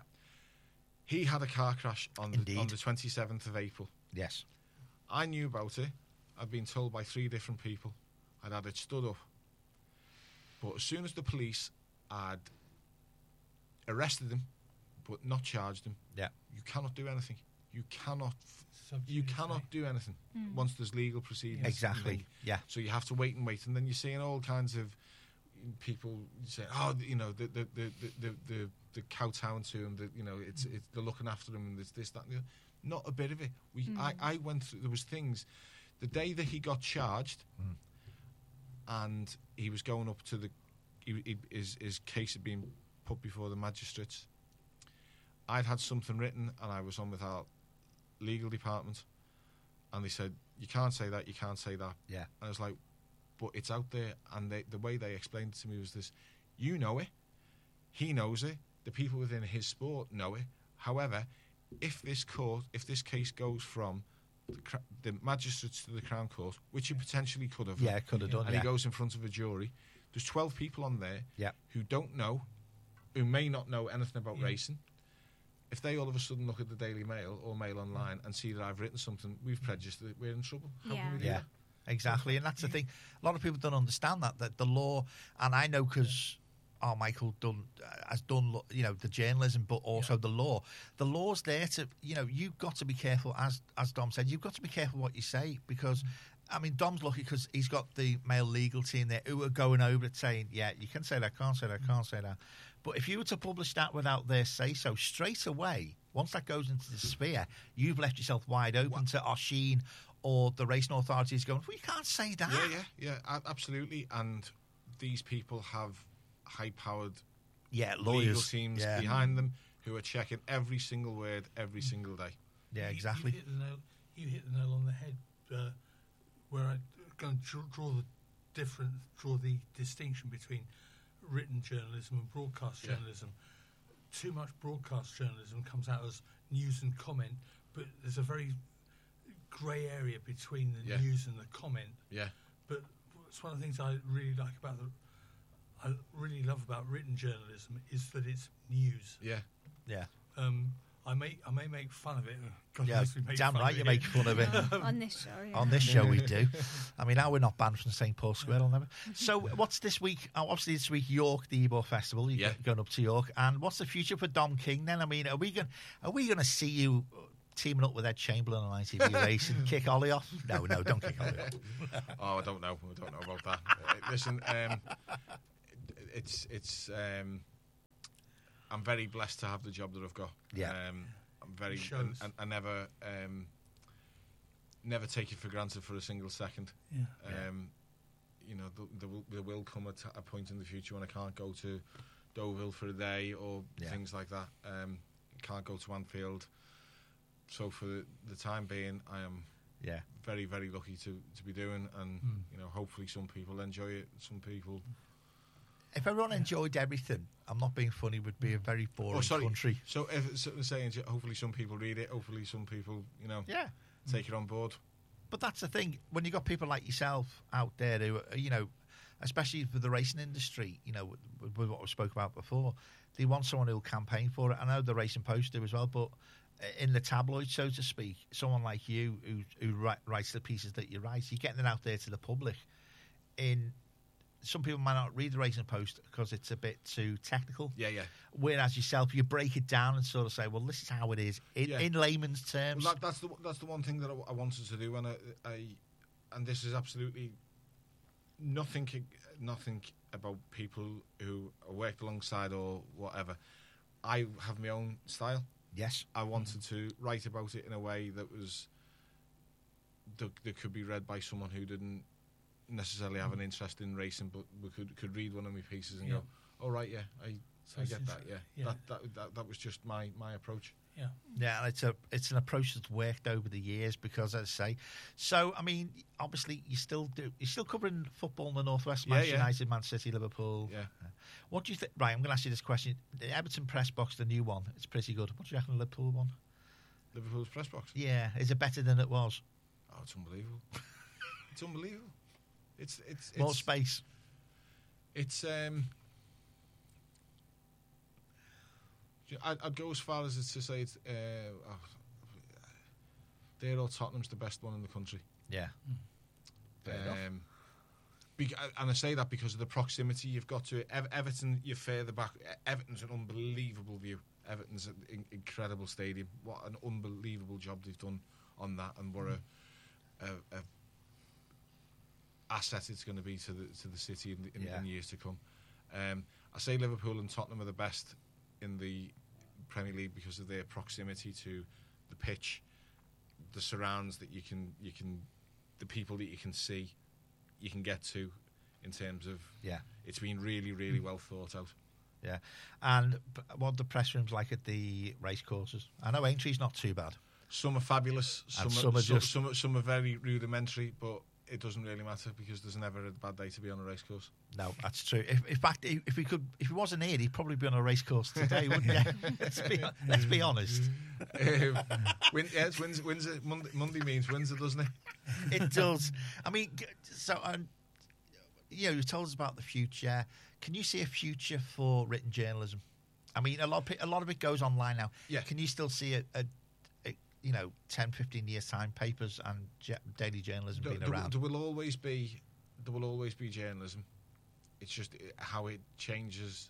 [SPEAKER 1] he had a car crash on the,
[SPEAKER 2] Indeed.
[SPEAKER 1] on the twenty-seventh of April.
[SPEAKER 2] yes,
[SPEAKER 1] I knew about it. I'd been told by three different people. I'd had it stood up. But as soon as the police had arrested him, but not charged him,
[SPEAKER 2] yeah,
[SPEAKER 1] you cannot do anything. You cannot.
[SPEAKER 3] Sub
[SPEAKER 1] You
[SPEAKER 3] judice,
[SPEAKER 1] cannot
[SPEAKER 3] right?
[SPEAKER 1] do anything
[SPEAKER 4] Mm.
[SPEAKER 1] once there's legal proceedings.
[SPEAKER 2] exactly,
[SPEAKER 1] And then-
[SPEAKER 2] yeah,
[SPEAKER 1] So you have to wait and wait, and then you're seeing all kinds of people saying, "Oh, you know, the the the the the, the, the kowtowing to him. That you know, it's it's they're looking after him, and there's this that." And the other. Not a bit of it. We
[SPEAKER 4] Mm.
[SPEAKER 1] I I went through. There was things. The day that he got charged,
[SPEAKER 2] Mm.
[SPEAKER 1] and he was going up to the, he, he, his his case had been put before the magistrates. I'd had something written, and I was on with our legal department, and they said, "You can't say that. You can't say that."
[SPEAKER 2] yeah,
[SPEAKER 1] And I was like, but it's out there. And they, the way they explained it to me was this: you know it, he knows it, the people within his sport know it. However, if this court, if this case goes from the, cra- the magistrates to the Crown Court, which it potentially could have,
[SPEAKER 2] yeah, could have done,
[SPEAKER 1] and
[SPEAKER 2] yeah,
[SPEAKER 1] he goes in front of a jury, there's twelve people on there
[SPEAKER 2] yeah,
[SPEAKER 1] who don't know, who may not know anything about
[SPEAKER 3] Yeah.
[SPEAKER 1] racing. If they all of a sudden look at the Daily Mail or Mail Online and see that I've written something, we've prejudiced it, we're in trouble. How
[SPEAKER 4] Yeah.
[SPEAKER 1] can we do
[SPEAKER 2] yeah.
[SPEAKER 1] that?
[SPEAKER 2] Exactly, and that's the thing. A lot of people don't understand that that the law, and I know because oh, Michael done uh, has done lo- you know the journalism, but also the law. The law's there to you know you've got to be careful, as as Dom said, you've got to be careful what you say because. I mean, Dom's lucky because he's got the male legal team there who are going over it saying, yeah, you can say that, can't say that, can't say that. But if you were to publish that without their say-so, straight away, once that goes into the sphere, you've left yourself wide open to Oshin or the racing authorities going, well, you can't say that.
[SPEAKER 1] Yeah, yeah, yeah, a- absolutely. And these people have high-powered
[SPEAKER 2] Yeah,
[SPEAKER 1] legal
[SPEAKER 2] lawyers.
[SPEAKER 1] teams
[SPEAKER 2] yeah.
[SPEAKER 1] behind them who are checking every single word every single day.
[SPEAKER 2] Yeah,
[SPEAKER 3] You-
[SPEAKER 2] exactly.
[SPEAKER 3] You hit the nail, you hit the nail on the head. Uh, where I go and draw, draw the different, draw the distinction between written journalism and broadcast
[SPEAKER 1] Yeah.
[SPEAKER 3] journalism. Too much broadcast journalism comes out as news and comment, but there's a very grey area between the
[SPEAKER 1] Yeah.
[SPEAKER 3] news and the comment.
[SPEAKER 1] Yeah,
[SPEAKER 3] But it's one of the things I really like about the, I really love about written journalism is that it's news.
[SPEAKER 1] yeah,
[SPEAKER 2] Yeah.
[SPEAKER 3] Um, I may I may make fun of it. God
[SPEAKER 2] Yeah,
[SPEAKER 3] knows we make
[SPEAKER 2] damn
[SPEAKER 3] fun
[SPEAKER 2] right
[SPEAKER 3] of
[SPEAKER 2] you
[SPEAKER 3] it.
[SPEAKER 2] make fun of it.
[SPEAKER 4] On this show, yeah.
[SPEAKER 2] On this show we do. I mean, now we're not banned from Saint Paul Square, I'll never. So what's this week? Oh, obviously this week York, the Ebor Festival. You're
[SPEAKER 1] Yeah.
[SPEAKER 2] going up to York. And what's the future for Dom King then? I mean, are we going are we going to see you teaming up with Ed Chamberlain on I T V Race and kick Ollie off? No, no, don't kick Ollie off.
[SPEAKER 1] Oh, I don't know. I don't know about that. Uh, listen, um, it's it's. Um, I'm very blessed to have the job that I've got.
[SPEAKER 2] Yeah.
[SPEAKER 1] Um, I'm very.
[SPEAKER 3] It shows.
[SPEAKER 1] And, and I never, um, never take it for granted for a single second.
[SPEAKER 3] Yeah.
[SPEAKER 1] Um, you know, th- there will, there will come a, t- a point in the future when I can't go to Deauville for a day or
[SPEAKER 2] Yeah.
[SPEAKER 1] things like that. Um, can't go to Anfield. So for the, the time being, I am
[SPEAKER 2] Yeah.
[SPEAKER 1] very, very lucky to, to be doing, and
[SPEAKER 3] Mm.
[SPEAKER 1] you know, hopefully some people enjoy it. Some people.
[SPEAKER 2] If everyone enjoyed everything, I'm not being funny, would be a very boring
[SPEAKER 1] Oh, sorry.
[SPEAKER 2] country.
[SPEAKER 1] So if so, saying, hopefully some people read it. Hopefully some people, you know,
[SPEAKER 2] Yeah.
[SPEAKER 1] take it on board.
[SPEAKER 2] But that's the thing. When you got people like yourself out there who, are, you know, especially for the racing industry, you know, with, with what we spoke about before, they want someone who'll campaign for it. I know the Racing Post do as well, but in the tabloid, so to speak, someone like you who, who write, writes the pieces that you write, you're getting it out there to the public. In some people might not read the Racing Post because it's a bit too technical.
[SPEAKER 1] Yeah, yeah.
[SPEAKER 2] Whereas yourself, you break it down and sort of say, well, this is how it is in,
[SPEAKER 1] Yeah.
[SPEAKER 2] in layman's terms.
[SPEAKER 1] Well, that, that's the that's the one thing that I, I wanted to do, and I, I and this is absolutely nothing nothing about people who I worked alongside or whatever. I have my own style.
[SPEAKER 2] Yes.
[SPEAKER 1] I wanted to write about it in a way that was that, that could be read by someone who didn't necessarily have an interest in racing, but we could could read one of my pieces and
[SPEAKER 3] Yeah.
[SPEAKER 1] go, "Oh right, yeah, I,
[SPEAKER 3] So
[SPEAKER 1] I
[SPEAKER 3] it's
[SPEAKER 1] get that,
[SPEAKER 3] inter-
[SPEAKER 1] yeah."
[SPEAKER 3] yeah.
[SPEAKER 1] That, that that that was just my my approach.
[SPEAKER 3] Yeah.
[SPEAKER 2] Yeah, and it's a it's an approach that's worked over the years because, as I say, so I mean, obviously you still do you're still covering football in the northwest,
[SPEAKER 1] Yeah,
[SPEAKER 2] Manchester
[SPEAKER 1] yeah.
[SPEAKER 2] United, Man City, Liverpool.
[SPEAKER 1] Yeah.
[SPEAKER 2] What do you think? Right, I'm going to ask you this question: the Everton press box, the new one, it's pretty good. What do you reckon of the Liverpool one?
[SPEAKER 1] Liverpool's press box.
[SPEAKER 2] Yeah, is it better than it was?
[SPEAKER 1] Oh, it's unbelievable. It's unbelievable. It's it's
[SPEAKER 2] More
[SPEAKER 1] it's
[SPEAKER 2] space.
[SPEAKER 1] It's um. I'd, I'd go as far as to say it's uh, oh, they're all Tottenham's the best one in the country.
[SPEAKER 2] Yeah. Fair enough.
[SPEAKER 1] Um, be, and I say that because of the proximity you've got to it. Ever, Everton, you're further back. Everton's an unbelievable view. Everton's an in, incredible stadium. What an unbelievable job they've done on that, and what a, a, a asset it's going to be to the to the city in, the, in,
[SPEAKER 2] Yeah.
[SPEAKER 1] in years to come. Um, I say Liverpool and Tottenham are the best in the Premier League because of their proximity to the pitch, the surrounds that you can you can, the people that you can see, you can get to, in terms of
[SPEAKER 2] Yeah.
[SPEAKER 1] it's been really really well thought out.
[SPEAKER 2] Yeah. And b- what are the press rooms like at the race courses? I know Aintree's not too bad.
[SPEAKER 1] Some are fabulous, some
[SPEAKER 2] And
[SPEAKER 1] are,
[SPEAKER 2] some are
[SPEAKER 1] some,
[SPEAKER 2] just-
[SPEAKER 1] some, are, some are very rudimentary, but it doesn't really matter because there's never a bad day to be on a race course.
[SPEAKER 2] No, that's true. If, in fact, if if we could, if he wasn't here, he'd probably be on a race course today, wouldn't he? let's be let's be honest.
[SPEAKER 1] um, win, yeah, it's Windsor, Windsor, Monday, Monday means Windsor, doesn't it?
[SPEAKER 2] It does. I mean, g- so um, you know, you told us about the future. Can you see a future for written journalism? I mean, a lot of, pe- a lot of it goes online now.
[SPEAKER 1] Yeah.
[SPEAKER 2] Can you still see a, a, a you know, ten, fifteen years time papers and j- daily journalism
[SPEAKER 1] There,
[SPEAKER 2] being
[SPEAKER 1] there,
[SPEAKER 2] around?
[SPEAKER 1] there will always be, there will always be journalism. It's just uh, how it changes.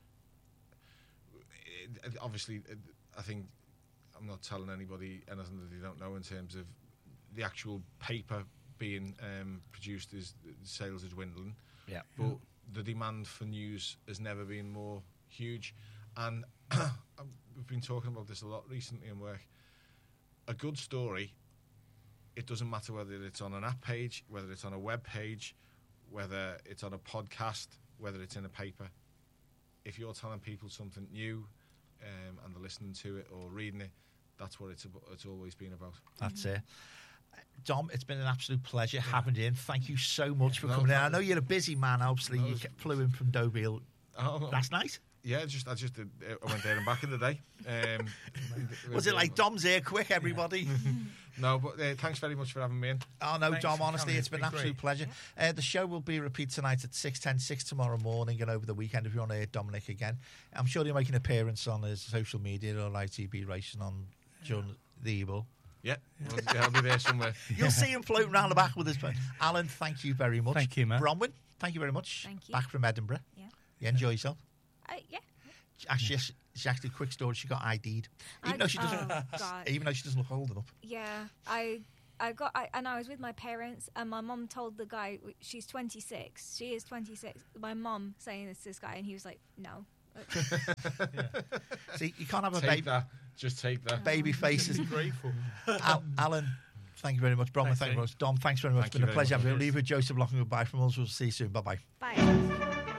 [SPEAKER 1] It, it- obviously, it, I think I'm not telling anybody anything that they don't know in terms of the actual paper being um, produced. Is sales are dwindling,
[SPEAKER 2] Yeah.
[SPEAKER 1] but the demand for news has never been more huge, and we've been talking about this a lot recently in work. A good story, it doesn't matter whether it's on an app page, whether it's on a web page, whether it's on a podcast, whether it's in a paper. If you're telling people something new um, and they're listening to it or reading it, that's what it's about, it's always been about.
[SPEAKER 2] That's it. Dom, it's been an absolute pleasure having you in. Thank you so much for
[SPEAKER 1] No,
[SPEAKER 2] coming in. I
[SPEAKER 1] thank
[SPEAKER 2] know
[SPEAKER 1] you.
[SPEAKER 2] you're a busy man, obviously.
[SPEAKER 1] No,
[SPEAKER 2] You
[SPEAKER 1] it's-
[SPEAKER 2] flew in from Deauville
[SPEAKER 1] Oh, no.
[SPEAKER 2] That's nice.
[SPEAKER 1] Yeah, just I just did, I went there and back in the day. Um,
[SPEAKER 2] Was it like Dom's here, quick, everybody?
[SPEAKER 1] No, but uh, thanks very much for having me in.
[SPEAKER 2] Oh, no,
[SPEAKER 3] Thanks
[SPEAKER 2] Dom,
[SPEAKER 3] for
[SPEAKER 2] honestly,
[SPEAKER 3] coming.
[SPEAKER 2] it's been
[SPEAKER 3] It's
[SPEAKER 2] an
[SPEAKER 3] been
[SPEAKER 2] absolute pleasure. Uh, the show will be repeated tonight at six ten, six tomorrow morning and over the weekend if you want to hear Dominic again. I'm sure he'll make an appearance on his social media or I T B Racing on during the Evil.
[SPEAKER 1] Yeah, well, yeah, I'll be there somewhere.
[SPEAKER 2] You'll see him floating around the back with his phone. Alan, thank you very much.
[SPEAKER 3] Thank you, Matt.
[SPEAKER 2] Bronwyn, thank you very much.
[SPEAKER 4] Thank you.
[SPEAKER 2] Back from Edinburgh.
[SPEAKER 4] Yeah.
[SPEAKER 2] You enjoy yourself?
[SPEAKER 4] Uh, yeah.
[SPEAKER 2] Actually, she, she actually, quick story, she got I D'd. Even
[SPEAKER 4] I-
[SPEAKER 2] though she doesn't,
[SPEAKER 4] oh, God.
[SPEAKER 2] even though she doesn't look old enough.
[SPEAKER 4] Yeah, I I got I, and I was with my parents, and my mum told the guy she's twenty-six. She is twenty-six. My mum saying this to this guy, and he was like, "No."
[SPEAKER 2] See, you can't have a
[SPEAKER 1] Take
[SPEAKER 2] baby,
[SPEAKER 1] that. Just take that.
[SPEAKER 2] baby faces.
[SPEAKER 3] Grateful.
[SPEAKER 2] Al, Alan, thank you very much. Bronwyn,
[SPEAKER 3] Thanks,
[SPEAKER 2] thank you very
[SPEAKER 3] Dave.
[SPEAKER 2] much. Dom, thanks very much.
[SPEAKER 1] Thank
[SPEAKER 2] It's been
[SPEAKER 1] you
[SPEAKER 2] a
[SPEAKER 1] very
[SPEAKER 2] pleasure.
[SPEAKER 1] much.
[SPEAKER 2] We'll leave with Joseph Locking. Goodbye from us. We'll see you soon. Bye bye.
[SPEAKER 4] Bye.